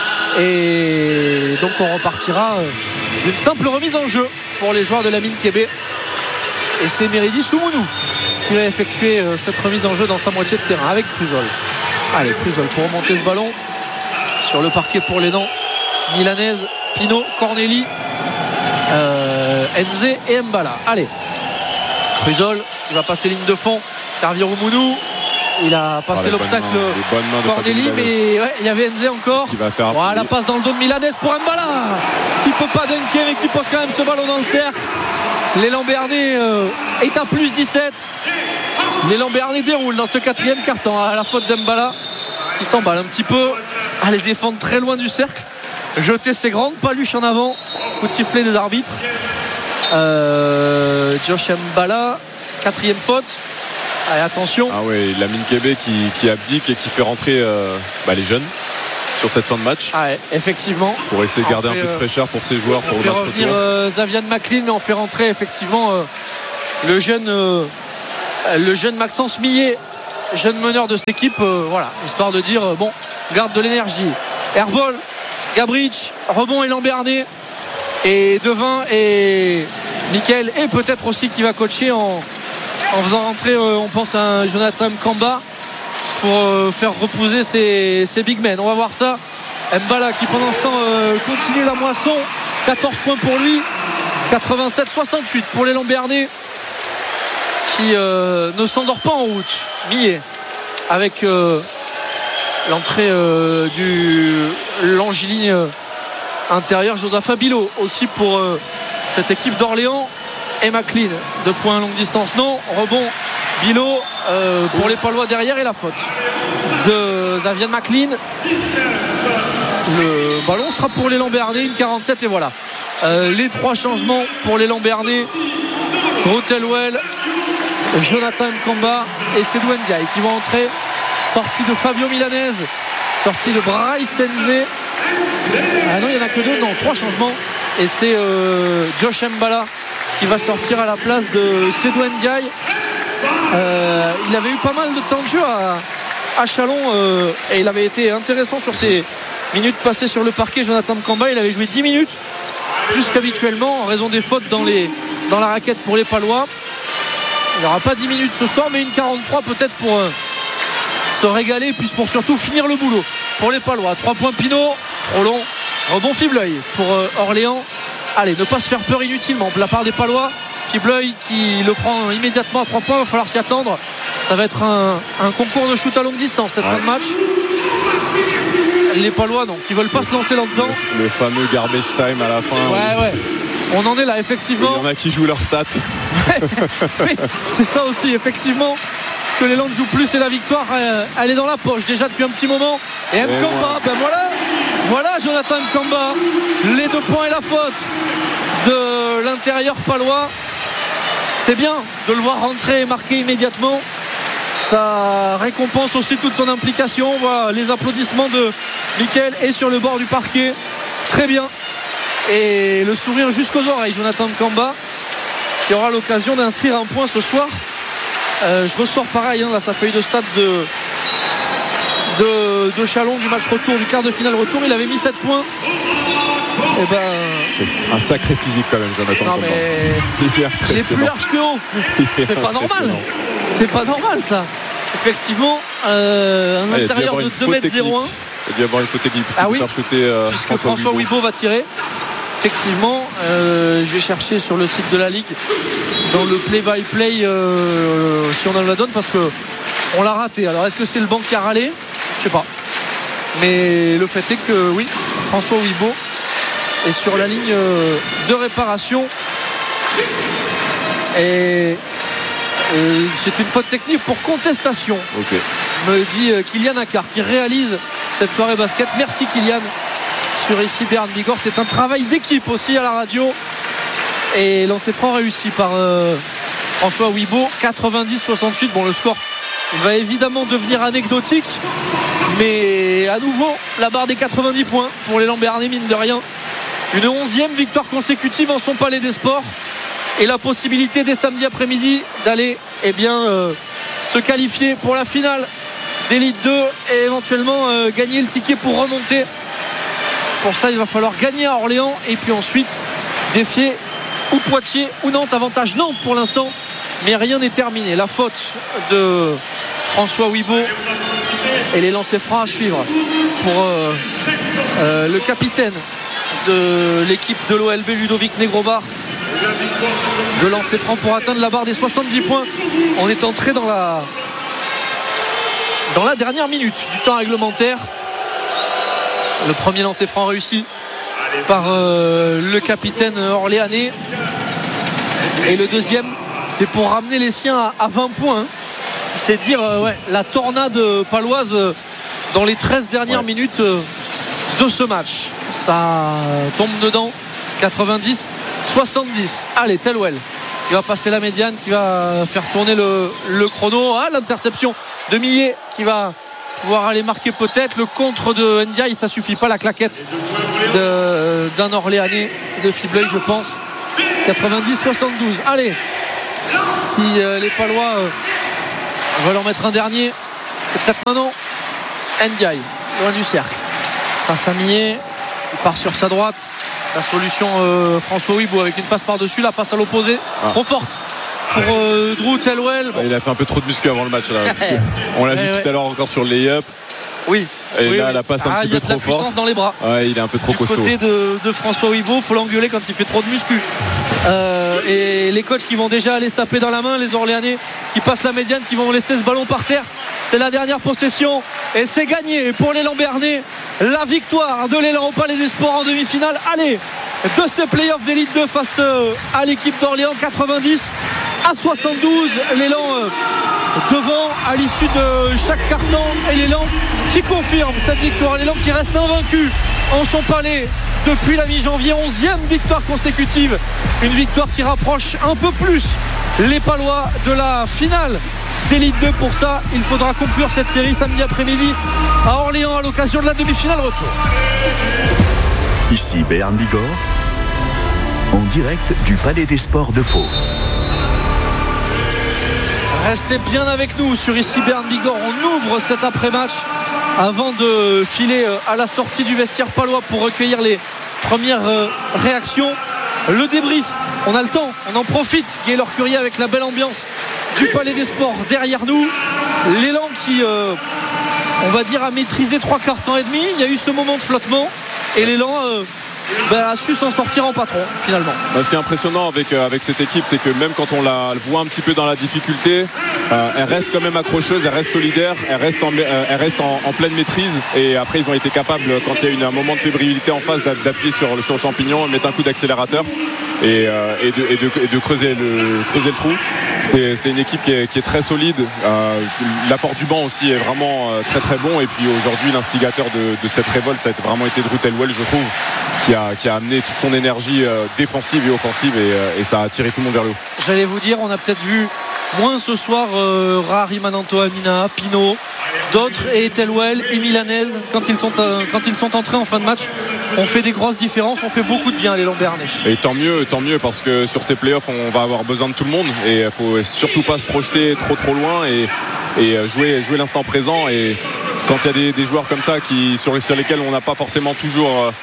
Et donc on repartira d'une simple remise en jeu pour les joueurs de Lamine Kébé. Et c'est Meridi Soumounou qui va effectuer cette remise en jeu dans sa moitié de terrain avec Cruzol. Allez, Cruzol pour remonter ce ballon sur le parquet pour les Nants. Milanaise, Pinault, Corneli, Enze et Mbala. Allez, Cruzol, il va passer ligne de fond, servir au Mounou. Il a passé l'obstacle Corneli, mais il y avait Enze encore. La passe dans le dos de Milanaise pour Mbala qui ne peut pas dunker, mais qui pose quand même ce ballon dans le cercle. L'élan béarnais est à plus 17. L'élan béarnais déroule dans ce 4e carton à la faute d'Mbala qui s'emballe un petit peu. Allez défendre très loin du cercle, jeter ses grandes paluches en avant. Coup de sifflet des arbitres. Josh Mbala, 4e faute. Allez, attention. Lamine Kébé qui abdique et qui fait rentrer les jeunes sur cette fin de match. Effectivement. Pour essayer de garder un peu de fraîcheur pour ses joueurs. On fait revenir Xavier McLean, mais on fait rentrer effectivement le jeune Maxence Millet, jeune meneur de cette équipe, voilà, histoire de dire bon, garde de l'énergie. Airball, Gabrich, rebond et Lambernet et Devin et Mickaël, et peut-être aussi qui va coacher en faisant rentrer, on pense à un Jonathan Kamba pour faire reposer ses big men. On va voir ça. Mbala qui pendant ce temps continue la moisson. 14 points pour lui, 87-68 pour les Lambernais qui ne s'endort pas en route. Millet avec l'entrée du Langiligne intérieur. Josaphat Bilo aussi pour cette équipe d'Orléans. Et McLean, 2 points à longue distance, non. Rebond Bilo pour les Palois derrière, et la faute de Xavier McLean. Le ballon sera pour les Lambernais, une 47, et voilà les 3 changements pour les Lambernais. Rotelwell, Jonathan Kamba et Sedou Ndiaye qui vont entrer. Sortie de Fabio Milanese, sortie de Bryce Senze. Ah non, il n'y en a que 2, non, 3 changements, et c'est Josh Mbala qui va sortir à la place de Sedou Ndiaye. Il avait eu pas mal de temps de jeu à Chalon, et il avait été intéressant sur ses minutes passées sur le parquet. Jonathan Kamba, il avait joué 10 minutes plus qu'habituellement en raison des fautes dans la raquette pour les Palois. Il n'y aura pas 10 minutes ce soir, mais une 43 peut-être pour se régaler, et puis pour surtout finir le boulot pour les Palois. 3 points Pinot, trop long, rebond Fibleuil pour Orléans. Allez, ne pas se faire peur inutilement de la part des Palois. Fibleuil qui le prend immédiatement à 3 points, il va falloir s'y attendre. Ça va être un concours de shoot à longue distance cette fin de match. Les Palois non, qui veulent pas se lancer là-dedans. Le fameux garbage time à la fin. Ouais. On en est là, effectivement. Il y en a qui jouent leurs stats. Oui, c'est ça aussi, effectivement. Ce que les Landes jouent plus, c'est la victoire. Elle est dans la poche déjà depuis un petit moment. Et Mkamba, ben voilà Jonathan Kamba. Les 2 points et la faute de l'intérieur palois. C'est bien de le voir rentrer et marquer immédiatement. Ça récompense aussi toute son implication. On voit les applaudissements de Mickaël et sur le bord du parquet. Très bien. Et le sourire jusqu'aux oreilles, Jonathan Kamba, qui aura l'occasion d'inscrire un point ce soir. Je ressors pareil là, sa feuille de stade de Chalon du match retour, du quart de finale retour. Il avait mis 7 points. Et c'est un sacré physique quand même, Jonathan Kamba. Il est plus large que haut. C'est pas normal. C'est pas normal ça. Effectivement, un intérieur de 2,01 m. Il a dû avoir une faute technique. Ah oui, puisque François Wibo va tirer. Effectivement, je vais chercher sur le site de la Ligue dans le play-by-play si on en la donne, parce qu'on l'a raté. Alors est-ce que c'est le banc qui a râlé ? Je sais pas. Mais le fait est que oui, François Wibo est sur la ligne de réparation. Et c'est une faute technique pour contestation. Okay. Me dit Kylian Accard, qui réalise cette soirée basket. Merci Kylian sur ici Béarn Bigorre. C'est un travail d'équipe aussi à la radio. Et lancer franc réussi par François Wibo. 90-68. Bon, le score va évidemment devenir anecdotique, mais à nouveau la barre des 90 points pour les Lambernais, mine de rien. Une 11e victoire consécutive en son palais des sports, et la possibilité dès samedi après-midi d'aller se qualifier pour la finale d'Élite 2 et éventuellement gagner le ticket pour remonter. Pour ça, il va falloir gagner à Orléans et puis ensuite défier ou Poitiers ou Nantes. Avantage Nantes pour l'instant, mais rien n'est terminé. La faute de François Wibo et les lancers francs à suivre pour le capitaine de l'équipe de l'OLB, Ludovic Negrobar. De lancer franc pour atteindre la barre des 70 points. On est entré dans la dernière minute du temps réglementaire. Le premier lancer franc réussi par le capitaine orléanais, et le deuxième c'est pour ramener les siens à 20 points. C'est dire la tornade paloise dans les 13 dernières minutes de ce match. Ça tombe dedans. 90-70. Allez, Telwell qui va passer la médiane, qui va faire tourner le chrono. L'interception de Millet qui va pouvoir aller marquer peut-être. Le contre de Ndiaye, ça suffit pas. La claquette d'un Orléanais, de Fibleuil, je pense. 90-72. Allez, Si les Palois veulent en mettre un dernier, c'est peut-être maintenant. Ndiaye, loin du cercle. Face à Millet, il part sur sa droite. La solution François Ouibou avec une passe par-dessus, la passe à l'opposé, trop forte pour Drew Tellwell. Il a fait un peu trop de muscu avant le match là, on l'a vu tout à l'heure encore sur le lay-up. Oui. Et là, la passe un petit peu trop forte. Il y a de la puissance dans les bras. Ouais, il est un peu trop costaud. Du côté de François Ouibou, il faut l'engueuler quand il fait trop de muscu. Et les coachs qui vont déjà aller se taper dans la main, les Orléanais qui passent la médiane, qui vont laisser ce ballon par terre. C'est la dernière possession et c'est gagné pour l'élan Béarnais. La victoire de l'élan au Palais des Sports en demi-finale. Allez, de ces playoffs d'élite 2 face à l'équipe d'Orléans, 90-72. L'élan devant à l'issue de chaque carton et l'élan qui confirme cette victoire. L'élan qui reste invaincu en son palais depuis la mi-janvier, 11e victoire consécutive, une victoire qui rapproche un peu plus les Palois de la finale d'élite 2. Pour ça, il faudra conclure cette série samedi après-midi à Orléans à l'occasion de la demi-finale retour. Ici Béarn Bigorre, en direct du Palais des Sports de Pau. Restez bien avec nous sur ici Béarn Bigorre. On ouvre cet après-match avant de filer à la sortie du vestiaire palois pour recueillir les premières réactions. Le débrief, on a le temps, on en profite. Gaylor Curier avec la belle ambiance du Palais des Sports derrière nous. L'élan qui, on va dire, a maîtrisé 3/4 temps et demi. Il y a eu ce moment de flottement et l'élan a su s'en sortir en patron finalement. Ce qui est impressionnant avec cette équipe, c'est que même quand on la voit un petit peu dans la difficulté, elle reste quand même accrocheuse, elle reste solidaire, elle reste en pleine maîtrise. Et après ils ont été capables, quand il y a eu un moment de fébrilité en face, d'appuyer sur le champignon, mettre un coup d'accélérateur et de creuser le trou. C'est une équipe qui est très solide. L'apport du banc aussi est vraiment très très bon. Et puis aujourd'hui l'instigateur de cette révolte, ça a vraiment été Drew Tellwell, je trouve, qui a amené toute son énergie défensive et offensive et ça a tiré tout le monde vers le haut. J'allais vous dire, on a peut-être vu moins ce soir Rahari Mananto Amina, Pinot, d'autres et Tellwell et Milanez quand ils sont entrés en fin de match. On fait des grosses différences, on fait beaucoup de bien les Béarnais. Et tant mieux parce que sur ces playoffs on va avoir besoin de tout le monde et il faut surtout pas se projeter trop loin et jouer l'instant présent. Et quand il y a des joueurs comme ça sur lesquels on n'a pas forcément toujours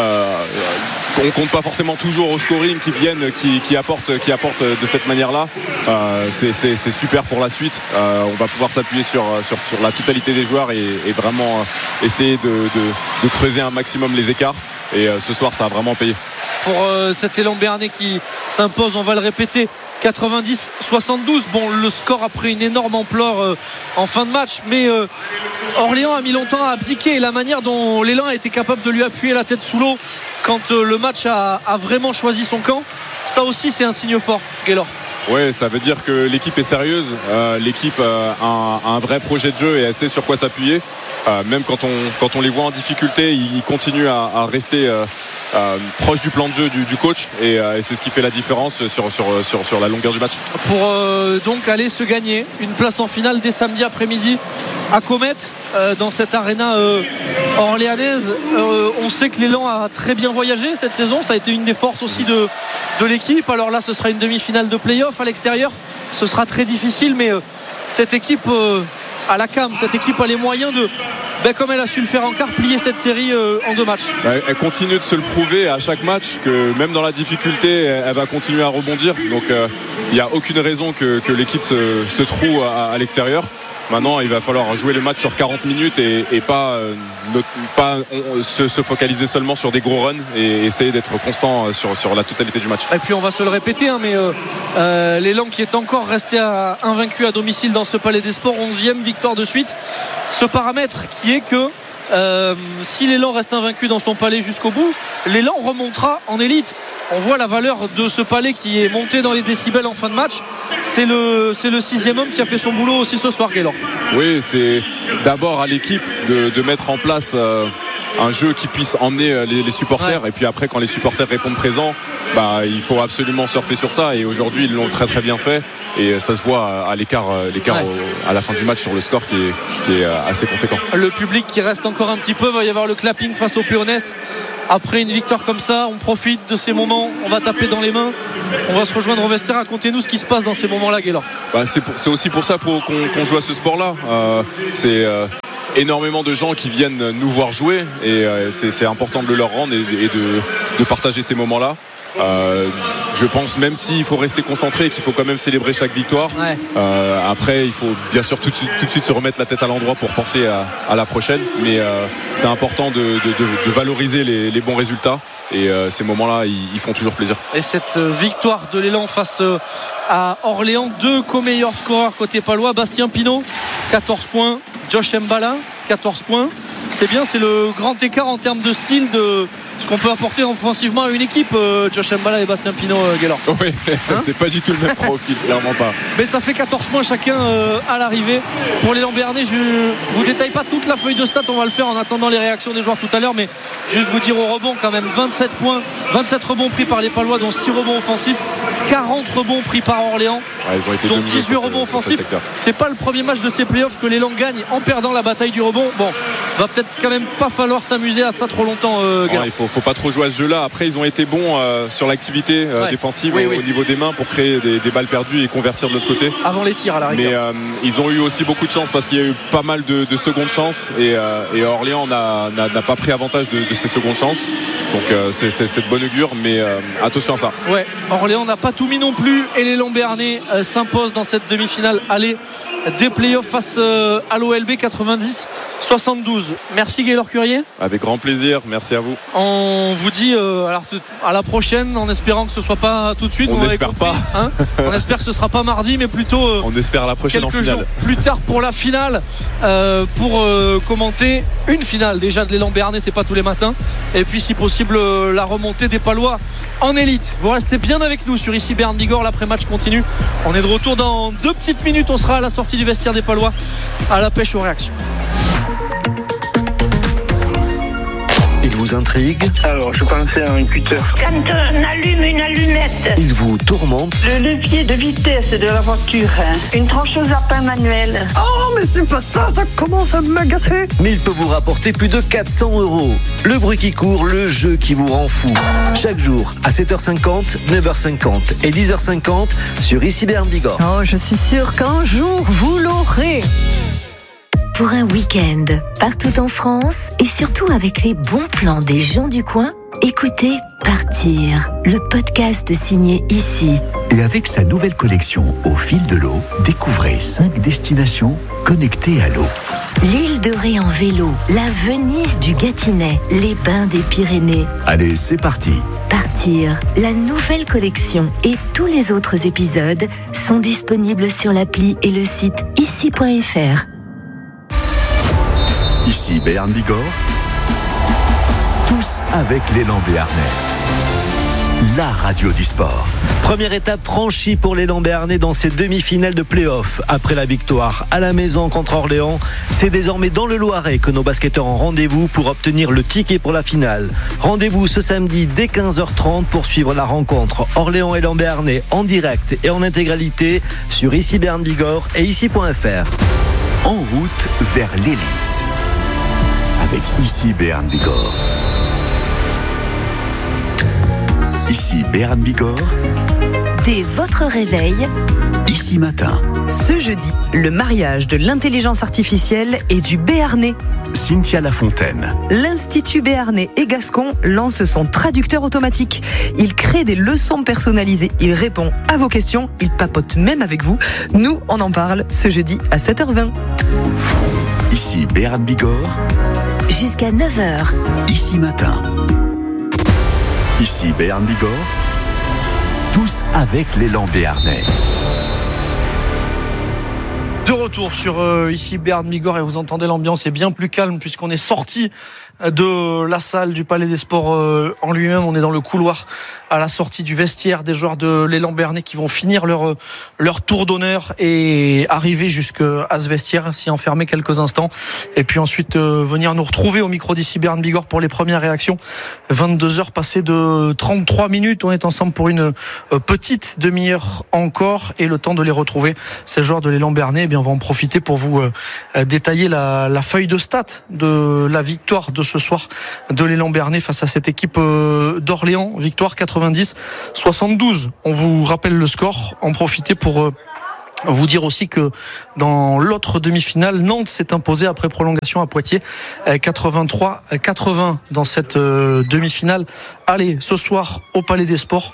on compte pas forcément toujours au scoring, qui apportent de cette manière-là, c'est super pour la suite. On va pouvoir s'appuyer sur la totalité des joueurs et vraiment essayer de creuser un maximum les écarts. Et ce soir ça a vraiment payé pour cet élan béarnais qui s'impose, on va le répéter, 90-72. Bon, le score a pris une énorme ampleur en fin de match, mais Orléans a mis longtemps à abdiquer. Et la manière dont l'élan a été capable de lui appuyer la tête sous l'eau quand le match a vraiment choisi son camp, ça aussi c'est un signe fort, Gaylor. Oui, ça veut dire que l'équipe est sérieuse, l'équipe a un vrai projet de jeu et elle sait sur quoi s'appuyer. Même quand on les voit en difficulté, ils continuent à rester proche du plan de jeu du coach et c'est ce qui fait la différence sur la longueur du match. Pour donc aller se gagner une place en finale dès samedi après-midi à Comet dans cette aréna orléanaise. On sait que l'élan a très bien voyagé cette saison, ça a été une des forces aussi de l'équipe. Alors là ce sera une demi-finale de play-off à l'extérieur, ce sera très difficile, mais cette équipe à la CAM, cette équipe a les moyens de, comme elle a su le faire en quart, plier cette série en 2 matchs. Elle continue de se le prouver à chaque match que même dans la difficulté elle va continuer à rebondir, donc il n'y a aucune raison que l'équipe se trouve à l'extérieur. Maintenant il va falloir jouer le match sur 40 minutes et pas se focaliser seulement sur des gros runs et essayer d'être constant sur la totalité du match. Et puis on va se le répéter, mais l'élan qui est encore resté invaincu à domicile dans ce Palais des Sports, 11e victoire de suite. Ce paramètre qui est que si l'élan reste invaincu dans son palais jusqu'au bout, l'élan remontera en élite. On voit la valeur de ce palais qui est monté dans les décibels en fin de match. C'est le 6e homme qui a fait son boulot aussi ce soir, Gaylor. Oui, c'est d'abord à l'équipe de mettre en place un jeu qui puisse emmener les supporters. Ouais. Et puis après, quand les supporters répondent présents, il faut absolument surfer sur ça. Et aujourd'hui, ils l'ont très très bien fait. et ça se voit à l'écart à la fin du match sur le score qui est assez conséquent. Le public qui reste encore un petit peu, va y avoir le clapping face aux Péonnaises. Après une victoire comme ça, on profite de ces moments, on va taper dans les mains, on va se rejoindre au vestiaire. Racontez-nous ce qui se passe dans ces moments-là, Gaylor. C'est aussi pour ça qu'on joue à ce sport-là. C'est énormément de gens qui viennent nous voir jouer et c'est important de le leur rendre et de partager ces moments-là. Je pense même s'il faut rester concentré, qu'il faut quand même célébrer chaque victoire. Après il faut bien sûr tout de suite se remettre la tête à l'endroit pour penser à la prochaine, mais c'est important de valoriser les bons résultats et ces moments-là ils font toujours plaisir. Et cette victoire de l'Élan face à Orléans, 2 co-meilleurs scoreurs côté palois. Bastien Pinault 14 points, Josh Mbala 14 points. C'est bien, c'est le grand écart en termes de style de ce qu'on peut apporter offensivement à une équipe, Josh Mbala et Bastien Pinault, Gaylor. Oui, c'est pas du tout le même profil, clairement pas. Mais ça fait 14 points chacun à l'arrivée. Pour les Lambernais, je vous détaille pas toute la feuille de stats, on va le faire en attendant les réactions des joueurs tout à l'heure, mais juste vous dire au rebond quand même 27 points, 27 rebonds pris par les Palois, dont 6 rebonds offensifs, 40 rebonds pris par Orléans, dont 18 rebonds offensifs. C'est pas le premier match de ces playoffs que l'élan gagne en perdant la bataille du rebond. Bon, va peut-être quand même pas falloir s'amuser à ça trop longtemps, il faut pas trop jouer à ce jeu-là. Après ils ont été bons sur l'activité défensive au niveau des mains pour créer des balles perdues et convertir de l'autre côté avant les tirs à la rigueur. Mais ils ont eu aussi beaucoup de chance parce qu'il y a eu pas mal de secondes chances et Orléans n'a pas pris avantage de ces secondes chances, donc c'est de bonne augure, mais attention à ça. Orléans n'a pas tout mis non plus et les Lambernais s'imposent dans cette demi-finale aller des playoffs face à l'OLB 90-72. Merci Gaylor Curier. Avec grand plaisir, merci à vous. On vous dit à la prochaine, en espérant que ce soit pas tout de suite. On n'espère pas. On espère que ce sera pas mardi, mais plutôt on espère la prochaine en finale. Quelques jours plus tard pour la finale, pour commenter une finale déjà de l'élan Béarnais, c'est pas tous les matins. Et puis si possible la remontée des Palois en élite. Vous restez bien avec nous sur ici Béarn Bigorre. L'après-match continue. On est de retour dans 2 petites minutes. On sera à la sortie du vestiaire des Palois à la pêche aux réactions. Il vous intrigue? Alors, je pensais à un cutter. Quand on allume une allumette. Il vous tourmente? Le levier de vitesse de la voiture. Une trancheuse à pain manuelle. Oh, mais c'est pas ça, ça commence à m'agacer. Mais il peut vous rapporter plus de 400 €. Le bruit qui court, le jeu qui vous rend fou. Chaque jour, à 7h50, 9h50 et 10h50 sur ici Béarn Bigorre. Oh, je suis sûre qu'un jour, vous l'aurez. Pour un week-end, partout en France et surtout avec les bons plans des gens du coin, écoutez Partir, le podcast signé ici. Et avec sa nouvelle collection Au fil de l'eau, découvrez 5 destinations connectées à l'eau. L'île de Ré en vélo, la Venise du Gâtinais, les bains des Pyrénées. Allez, c'est parti. Partir, la nouvelle collection et tous les autres épisodes sont disponibles sur l'appli et le site ici.fr. Ici Béarn Bigorre, tous avec l'élan béarnais. La radio du sport. Première étape franchie pour l'élan béarnais dans ces demi-finales de play-off. Après la victoire à la maison contre Orléans, c'est désormais dans le Loiret que nos basketteurs ont rendez-vous pour obtenir le ticket pour la finale. Rendez-vous ce samedi dès 15h30 pour suivre la rencontre Orléans-Élan béarnais en direct et en intégralité sur ici Béarn Bigorre et ici.fr. En route vers l'élite. Avec ici Béarn Bigorre. Ici Béarn Bigorre. Dès votre réveil, Ici matin. Ce jeudi, le mariage de l'intelligence artificielle et du Béarnais. Cynthia Lafontaine. L'Institut Béarnais et Gascon lance son traducteur automatique. Il crée des leçons personnalisées. Il répond à vos questions. Il papote même avec vous. Nous, on en parle ce jeudi à 7h20. Ici Béarn Bigorre. jusqu'à 9h. Ici matin. Ici Béarn Bigorre. Tous avec l'élan béarnais. De retour retour sur ici Béarn Bigorre et vous entendez l'ambiance est bien plus calme puisqu'on est sorti de la salle du Palais des Sports en lui-même. On est dans le couloir à la sortie du vestiaire des joueurs de l'Élan Béarnais qui vont finir leur tour d'honneur et arriver jusqu'à ce vestiaire, s'y enfermer quelques instants et puis ensuite venir nous retrouver au micro d'ici Béarn Bigorre pour les premières réactions. 22h passées de 33 minutes. On est ensemble pour une petite demi-heure encore et le temps de les retrouver. Ces joueurs de l'Élan Béarnais, eh bien, on va en profiter pour vous détailler la feuille de stats de la victoire de ce soir de l'Élan Béarnais face à cette équipe d'Orléans. Victoire 90-72. On vous rappelle le score. En profiter pour vous dire aussi que dans l'autre demi-finale, Nantes s'est imposé après prolongation à Poitiers 83-80 dans cette demi-finale. Allez, ce soir au Palais des Sports,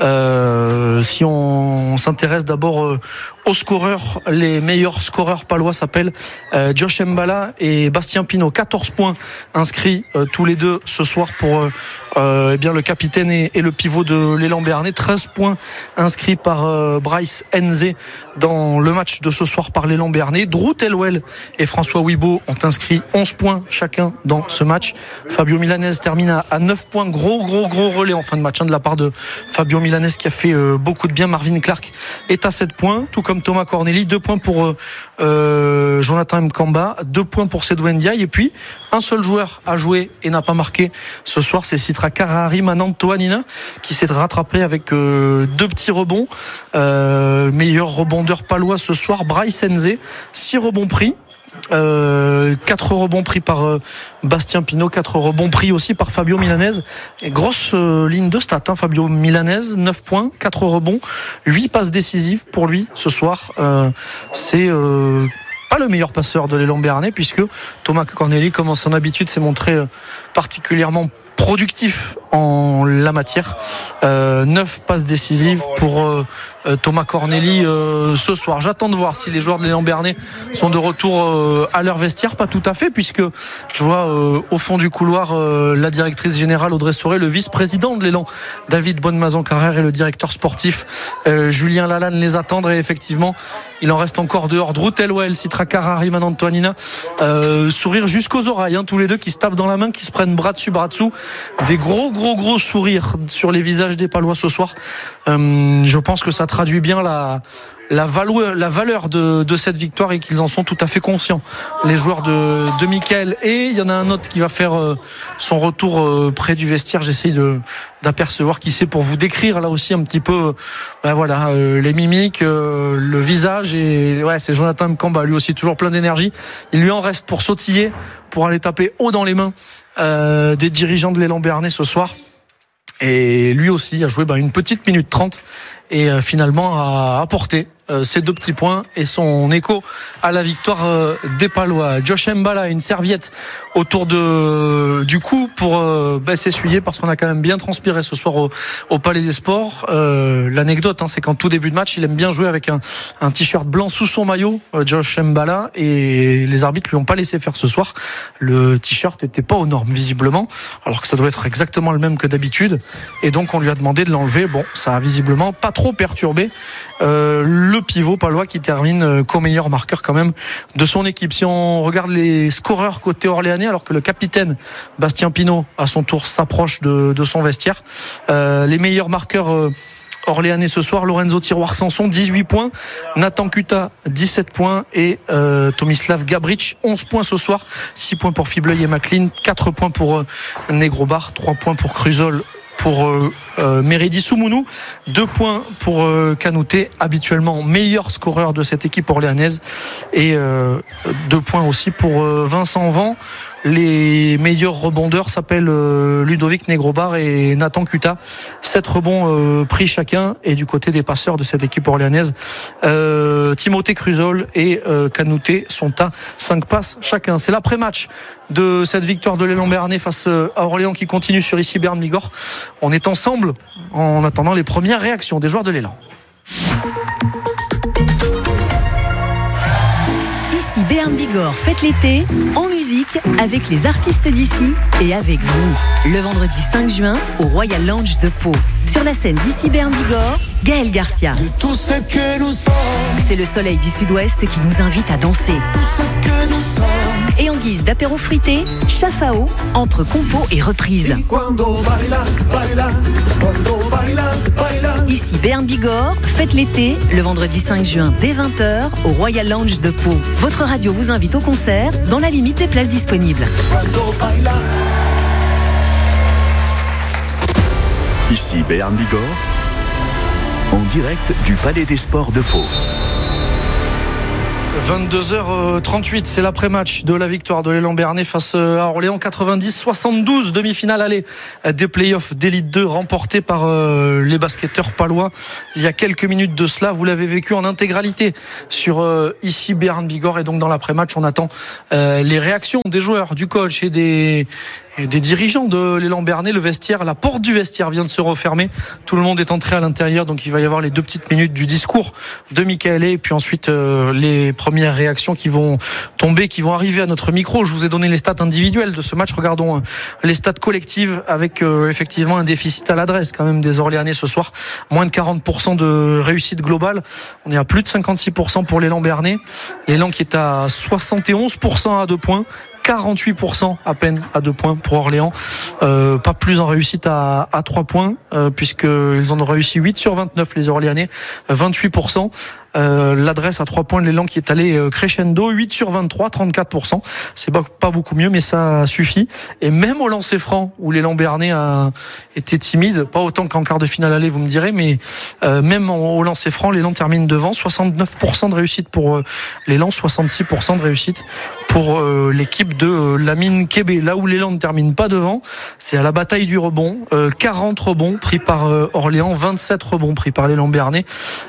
si on s'intéresse d'abord aux scoreurs, les meilleurs scoreurs palois s'appellent Josh Mbala et Bastien Pinault. 14 points inscrits tous les deux ce soir pour eh bien, le capitaine et le pivot de l'Élan Béarnais. 13 points inscrits par Bryce Nzé dans le match de ce soir par l'Élan Béarnais. Drew Telwell et François Wibo ont inscrit 11 points chacun dans ce match. Fabio Milanese termine à 9 points. Gros relais en fin de match de la part de Fabio Milanese qui a fait beaucoup de bien. Marvin Clark est à 7 points, tout comme Thomas Corneli. 2 points pour Jonathan Mkamba, 2 points pour Sedou Ndiaye. Et puis un seul joueur a joué et n'a pas marqué ce soir, c'est Sitra Karahari Manantoanina qui s'est rattrapé avec 2 petits rebonds. Meilleur rebondeur palois ce soir, Bryce Nzé, 6 rebonds pris. 4 rebonds pris par Bastien Pinault, 4 rebonds pris aussi par Fabio Milanese. Et grosse ligne de stats, Fabio Milanese, 9 points, 4 rebonds, 8 passes décisives pour lui ce soir. C'est pas le meilleur passeur de l'Élan Béarnais puisque Thomas Corneli, comme en son habitude, s'est montré particulièrement productif en la matière. 9 passes décisives pour Thomas Corneli ce soir. J'attends de voir si les joueurs de l'Élan Béarnais sont de retour à leur vestiaire. Pas tout à fait, puisque je vois au fond du couloir la directrice générale Audrey Soré, le vice-président de l'Élan David Bonnemazan-Carrère et le directeur sportif Julien Lalanne les attendre. Et effectivement, il en reste encore dehors. Drew Telwell, Sitra Karahari Manantoanina, sourire jusqu'aux oreilles, tous les deux qui se tapent dans la main, qui se prennent bras dessus, bras dessous. Des gros sourires sur les visages des Palois ce soir. Je pense que ça traduit bien la valeur de cette victoire et qu'ils en sont tout à fait conscients, les joueurs de Mickaël. Et il y en a un autre qui va faire son retour près du vestiaire. J'essaye d'apercevoir qui c'est pour vous décrire là aussi un petit peu les mimiques, le visage. Et ouais, c'est Jonathan Mkamba, lui aussi toujours plein d'énergie. Il lui en reste pour sautiller, pour aller taper haut dans les mains des dirigeants de l'Élan Béarnais ce soir. Et lui aussi a joué une petite minute 30 et finalement a apporté ces 2 petits points et son écho à la victoire des Palois. Josh Mbala, une serviette autour du cou pour s'essuyer parce qu'on a quand même bien transpiré ce soir au Palais des Sports. L'anecdote, c'est qu'en tout début de match, il aime bien jouer avec un t-shirt blanc sous son maillot, Josh Mbala, et les arbitres lui ont pas laissé faire ce soir. Le t-shirt était pas aux normes visiblement, alors que ça doit être exactement le même que d'habitude, et donc on lui a demandé de l'enlever. Bon, ça a visiblement pas trop perturbé le pivot palois qui termine co-meilleur marqueur quand même de son équipe. Si on regarde les scoreurs côté orléanais, alors que le capitaine Bastien Pinault à son tour s'approche de son vestiaire, les meilleurs marqueurs orléanais ce soir, Lorenzo Tiroir-Sanson 18 points, Nathan Kuta 17 points et Tomislav Gabric 11 points ce soir, 6 points pour Fibleuil et Maclean, 4 points pour Negrobar, 3 points pour Cruzol, pour Meridi Soumounou, 2 points pour Kanouté, habituellement meilleur scoreur de cette équipe orléanaise, et 2 points aussi pour Vincent Van. Les meilleurs rebondeurs s'appellent Ludovic Negrobar et Nathan Kuta. 7 rebonds pris chacun. Et du côté des passeurs de cette équipe orléanaise, Timothée Cruzol et Kanouté sont à 5 passes chacun. C'est l'après-match de cette victoire de l'Élan Béarnais face à Orléans qui continue sur ici Béarn Bigorre. On est ensemble en attendant les premières réactions des joueurs de l'Élan. Ici Béarn Bigorre, faites l'été en musique avec les artistes d'ici et avec vous. Le vendredi 5 juin au Royal Lounge de Pau. Sur la scène d'ici Berne-Bigorre, Gaël Garcia. De tout ce que nous sommes. C'est le soleil du sud-ouest qui nous invite à danser. Tout ce que nous sommes. Et en guise d'apéro fruité, Chafao entre compo et reprise. Ici Berne-Bigorre, faites l'été, le vendredi 5 juin dès 20h au Royal Lounge de Pau. Votre radio vous invite au concert dans la limite des places disponibles. Ici Berne-Bigorre, en direct du Palais des Sports de Pau. 22h38, c'est l'après-match de la victoire de l'élan Béarnais face à Orléans, 90-72, demi-finale aller des playoffs d'Élite 2 remportés par les basketteurs palois il y a quelques minutes de cela. Vous l'avez vécu en intégralité sur ici Berne-Bigorre, et donc dans l'après-match on attend les réactions des joueurs, du coach et des dirigeants de l'élan Béarnais. Le vestiaire, la porte du vestiaire vient de se refermer, tout le monde est entré à l'intérieur, donc il va y avoir les 2 petites minutes du discours de Michaëlé et puis ensuite les premières réactions qui vont tomber, qui vont arriver à notre micro. Je vous ai donné les stats individuelles de ce match, regardons les stats collectives avec effectivement un déficit à l'adresse quand même des Orléanais ce soir, moins de 40% de réussite globale, on est à plus de 56% pour l'élan Béarnais, l'élan qui est à 71% à 2 points, 48% à peine à 2 points pour Orléans, pas plus en réussite à 3 points, puisqu'ils en ont réussi 8 sur 29 les Orléanais, 28%. L'adresse à 3 points de l'élan qui est allé crescendo, 8 sur 23, 34%. C'est pas beaucoup mieux, mais ça suffit. Et même au lancer franc, où l'élan Béarnais a été timide, pas autant qu'en quart de finale aller, vous me direz, mais même au lancer franc, l'élan termine devant. 69% de réussite pour l'élan, 66% de réussite pour l'équipe de Lamine Kébé. Là où l'élan ne termine pas devant, c'est à la bataille du rebond. 40 rebonds pris par Orléans, 27 rebonds pris par l'élan Béarnais.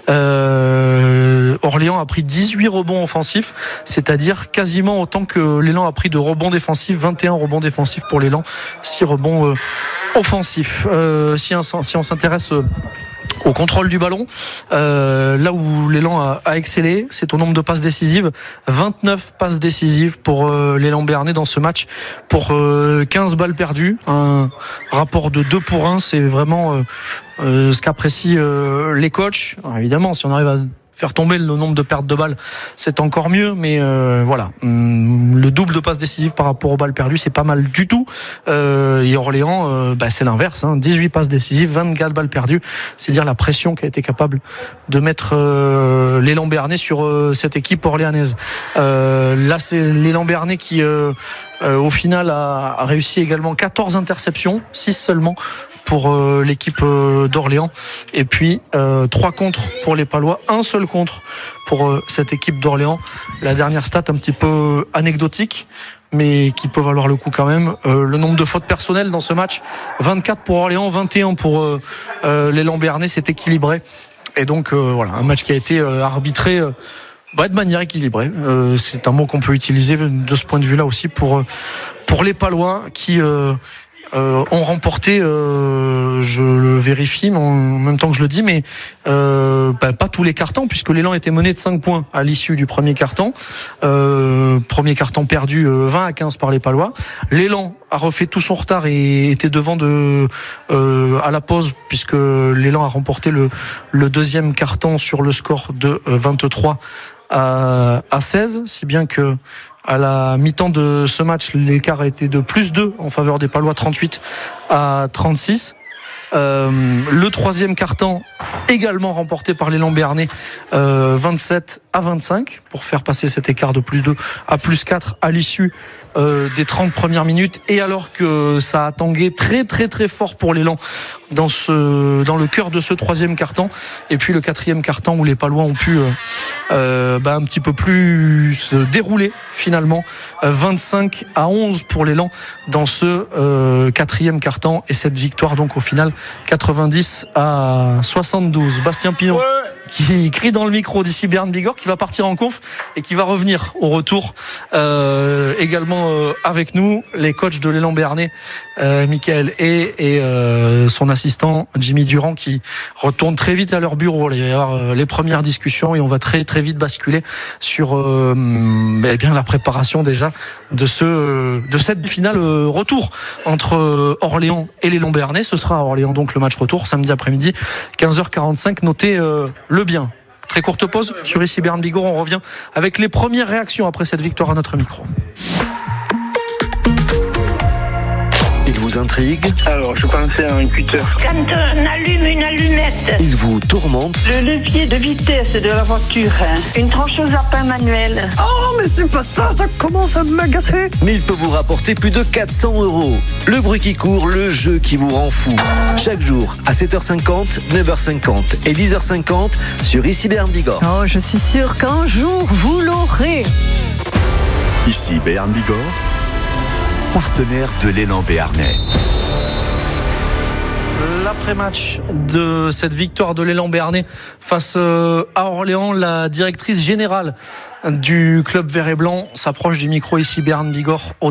Orléans a pris 18 rebonds offensifs, c'est-à-dire quasiment autant que l'élan a pris de rebonds défensifs, 21 rebonds défensifs pour l'élan, 6 rebonds offensifs. Si on s'intéresse au contrôle du ballon, là où l'élan a excellé, c'est au nombre de passes décisives, 29 passes décisives pour l'élan Béarnais dans ce match, pour 15 balles perdues, un rapport de 2 pour 1, c'est vraiment ce qu'apprécient les coachs. Alors évidemment, si on arrive à faire tomber le nombre de pertes de balles, c'est encore mieux, mais voilà, le double de passes décisives par rapport aux balles perdues, c'est pas mal du tout. Et Orléans, c'est l'inverse, 18 passes décisives, 24 balles perdues, c'est dire la pression qu'a été capable de mettre l'élan Béarnais sur cette équipe orléanaise. Là, c'est l'élan Béarnais qui au final a réussi également 14 interceptions, 6 seulement pour l'équipe d'Orléans, et puis 3 contres pour les Palois, 1 seul contre pour cette équipe d'Orléans. La dernière stat un petit peu anecdotique, mais qui peut valoir le coup quand même, le nombre de fautes personnelles dans ce match, 24 pour Orléans, 21 pour l'élan Béarnais, c'est équilibré, et donc voilà, un match qui a été arbitré de manière équilibrée, c'est un mot qu'on peut utiliser de ce point de vue là aussi pour les Palois qui ont remporté, je le vérifie en même temps que je le dis, mais pas tous les cartons, puisque l'élan était mené de 5 points à l'issue du premier carton. Premier carton perdu 20-15 par les Palois. L'élan a refait tout son retard et était devant à la pause, puisque l'élan a remporté le deuxième carton sur le score de 23 à 16, si bien que à la mi-temps de ce match, l'écart a été de plus 2 en faveur des Palois, 38 à 36. Le troisième carton également remporté par l'élan Béarnais, 27 à 25, pour faire passer cet écart de plus 2 à plus 4 à l'issue des 30 premières minutes, et alors que ça a tangué très très très fort pour l'élan dans le cœur de ce troisième carton, et puis le quatrième carton où les Palois ont pu un petit peu plus se dérouler finalement, 25 à 11 pour l'élan dans ce quatrième carton, et cette victoire donc au final 90 à 72. Bastien Pinon. Ouais. qui crie dans le micro d'ici Béarn Bigorre, qui va partir en conf et qui va revenir au retour également avec nous, les coachs de l'élan béarnais, Michael et son assistant Jimmy Durand, qui retournent très vite à leur bureau. Il va y avoir les premières discussions et on va très très vite basculer sur bien la préparation déjà de cette finale retour entre Orléans et l'élan béarnais. Ce sera à Orléans donc le match retour samedi après-midi 15h45. Notez le bien. Très courte pause sur ici Béarn Bigorre. On revient avec les premières réactions après cette victoire à notre micro. Il vous intrigue? Alors, je pensais à un cutter. Quand on allume une allumette. Il vous tourmente? Le levier de vitesse de la voiture. Une trancheuse à pain manuel. Oh, mais c'est pas ça commence à m'agacer. Mais il peut vous rapporter plus de 400 €. Le bruit qui court, le jeu qui vous rend fou. Chaque jour à 7h50, 9h50 et 10h50 sur ici Béarn Bigorre. Oh, je suis sûr qu'un jour vous l'aurez. Ici Béarn Bigorre, partenaire de l'élan béarnais. L'après-match de cette victoire de l'élan béarnais face à Orléans, la directrice générale du club vert et blanc s'approche du micro ici Béarn Bigorre.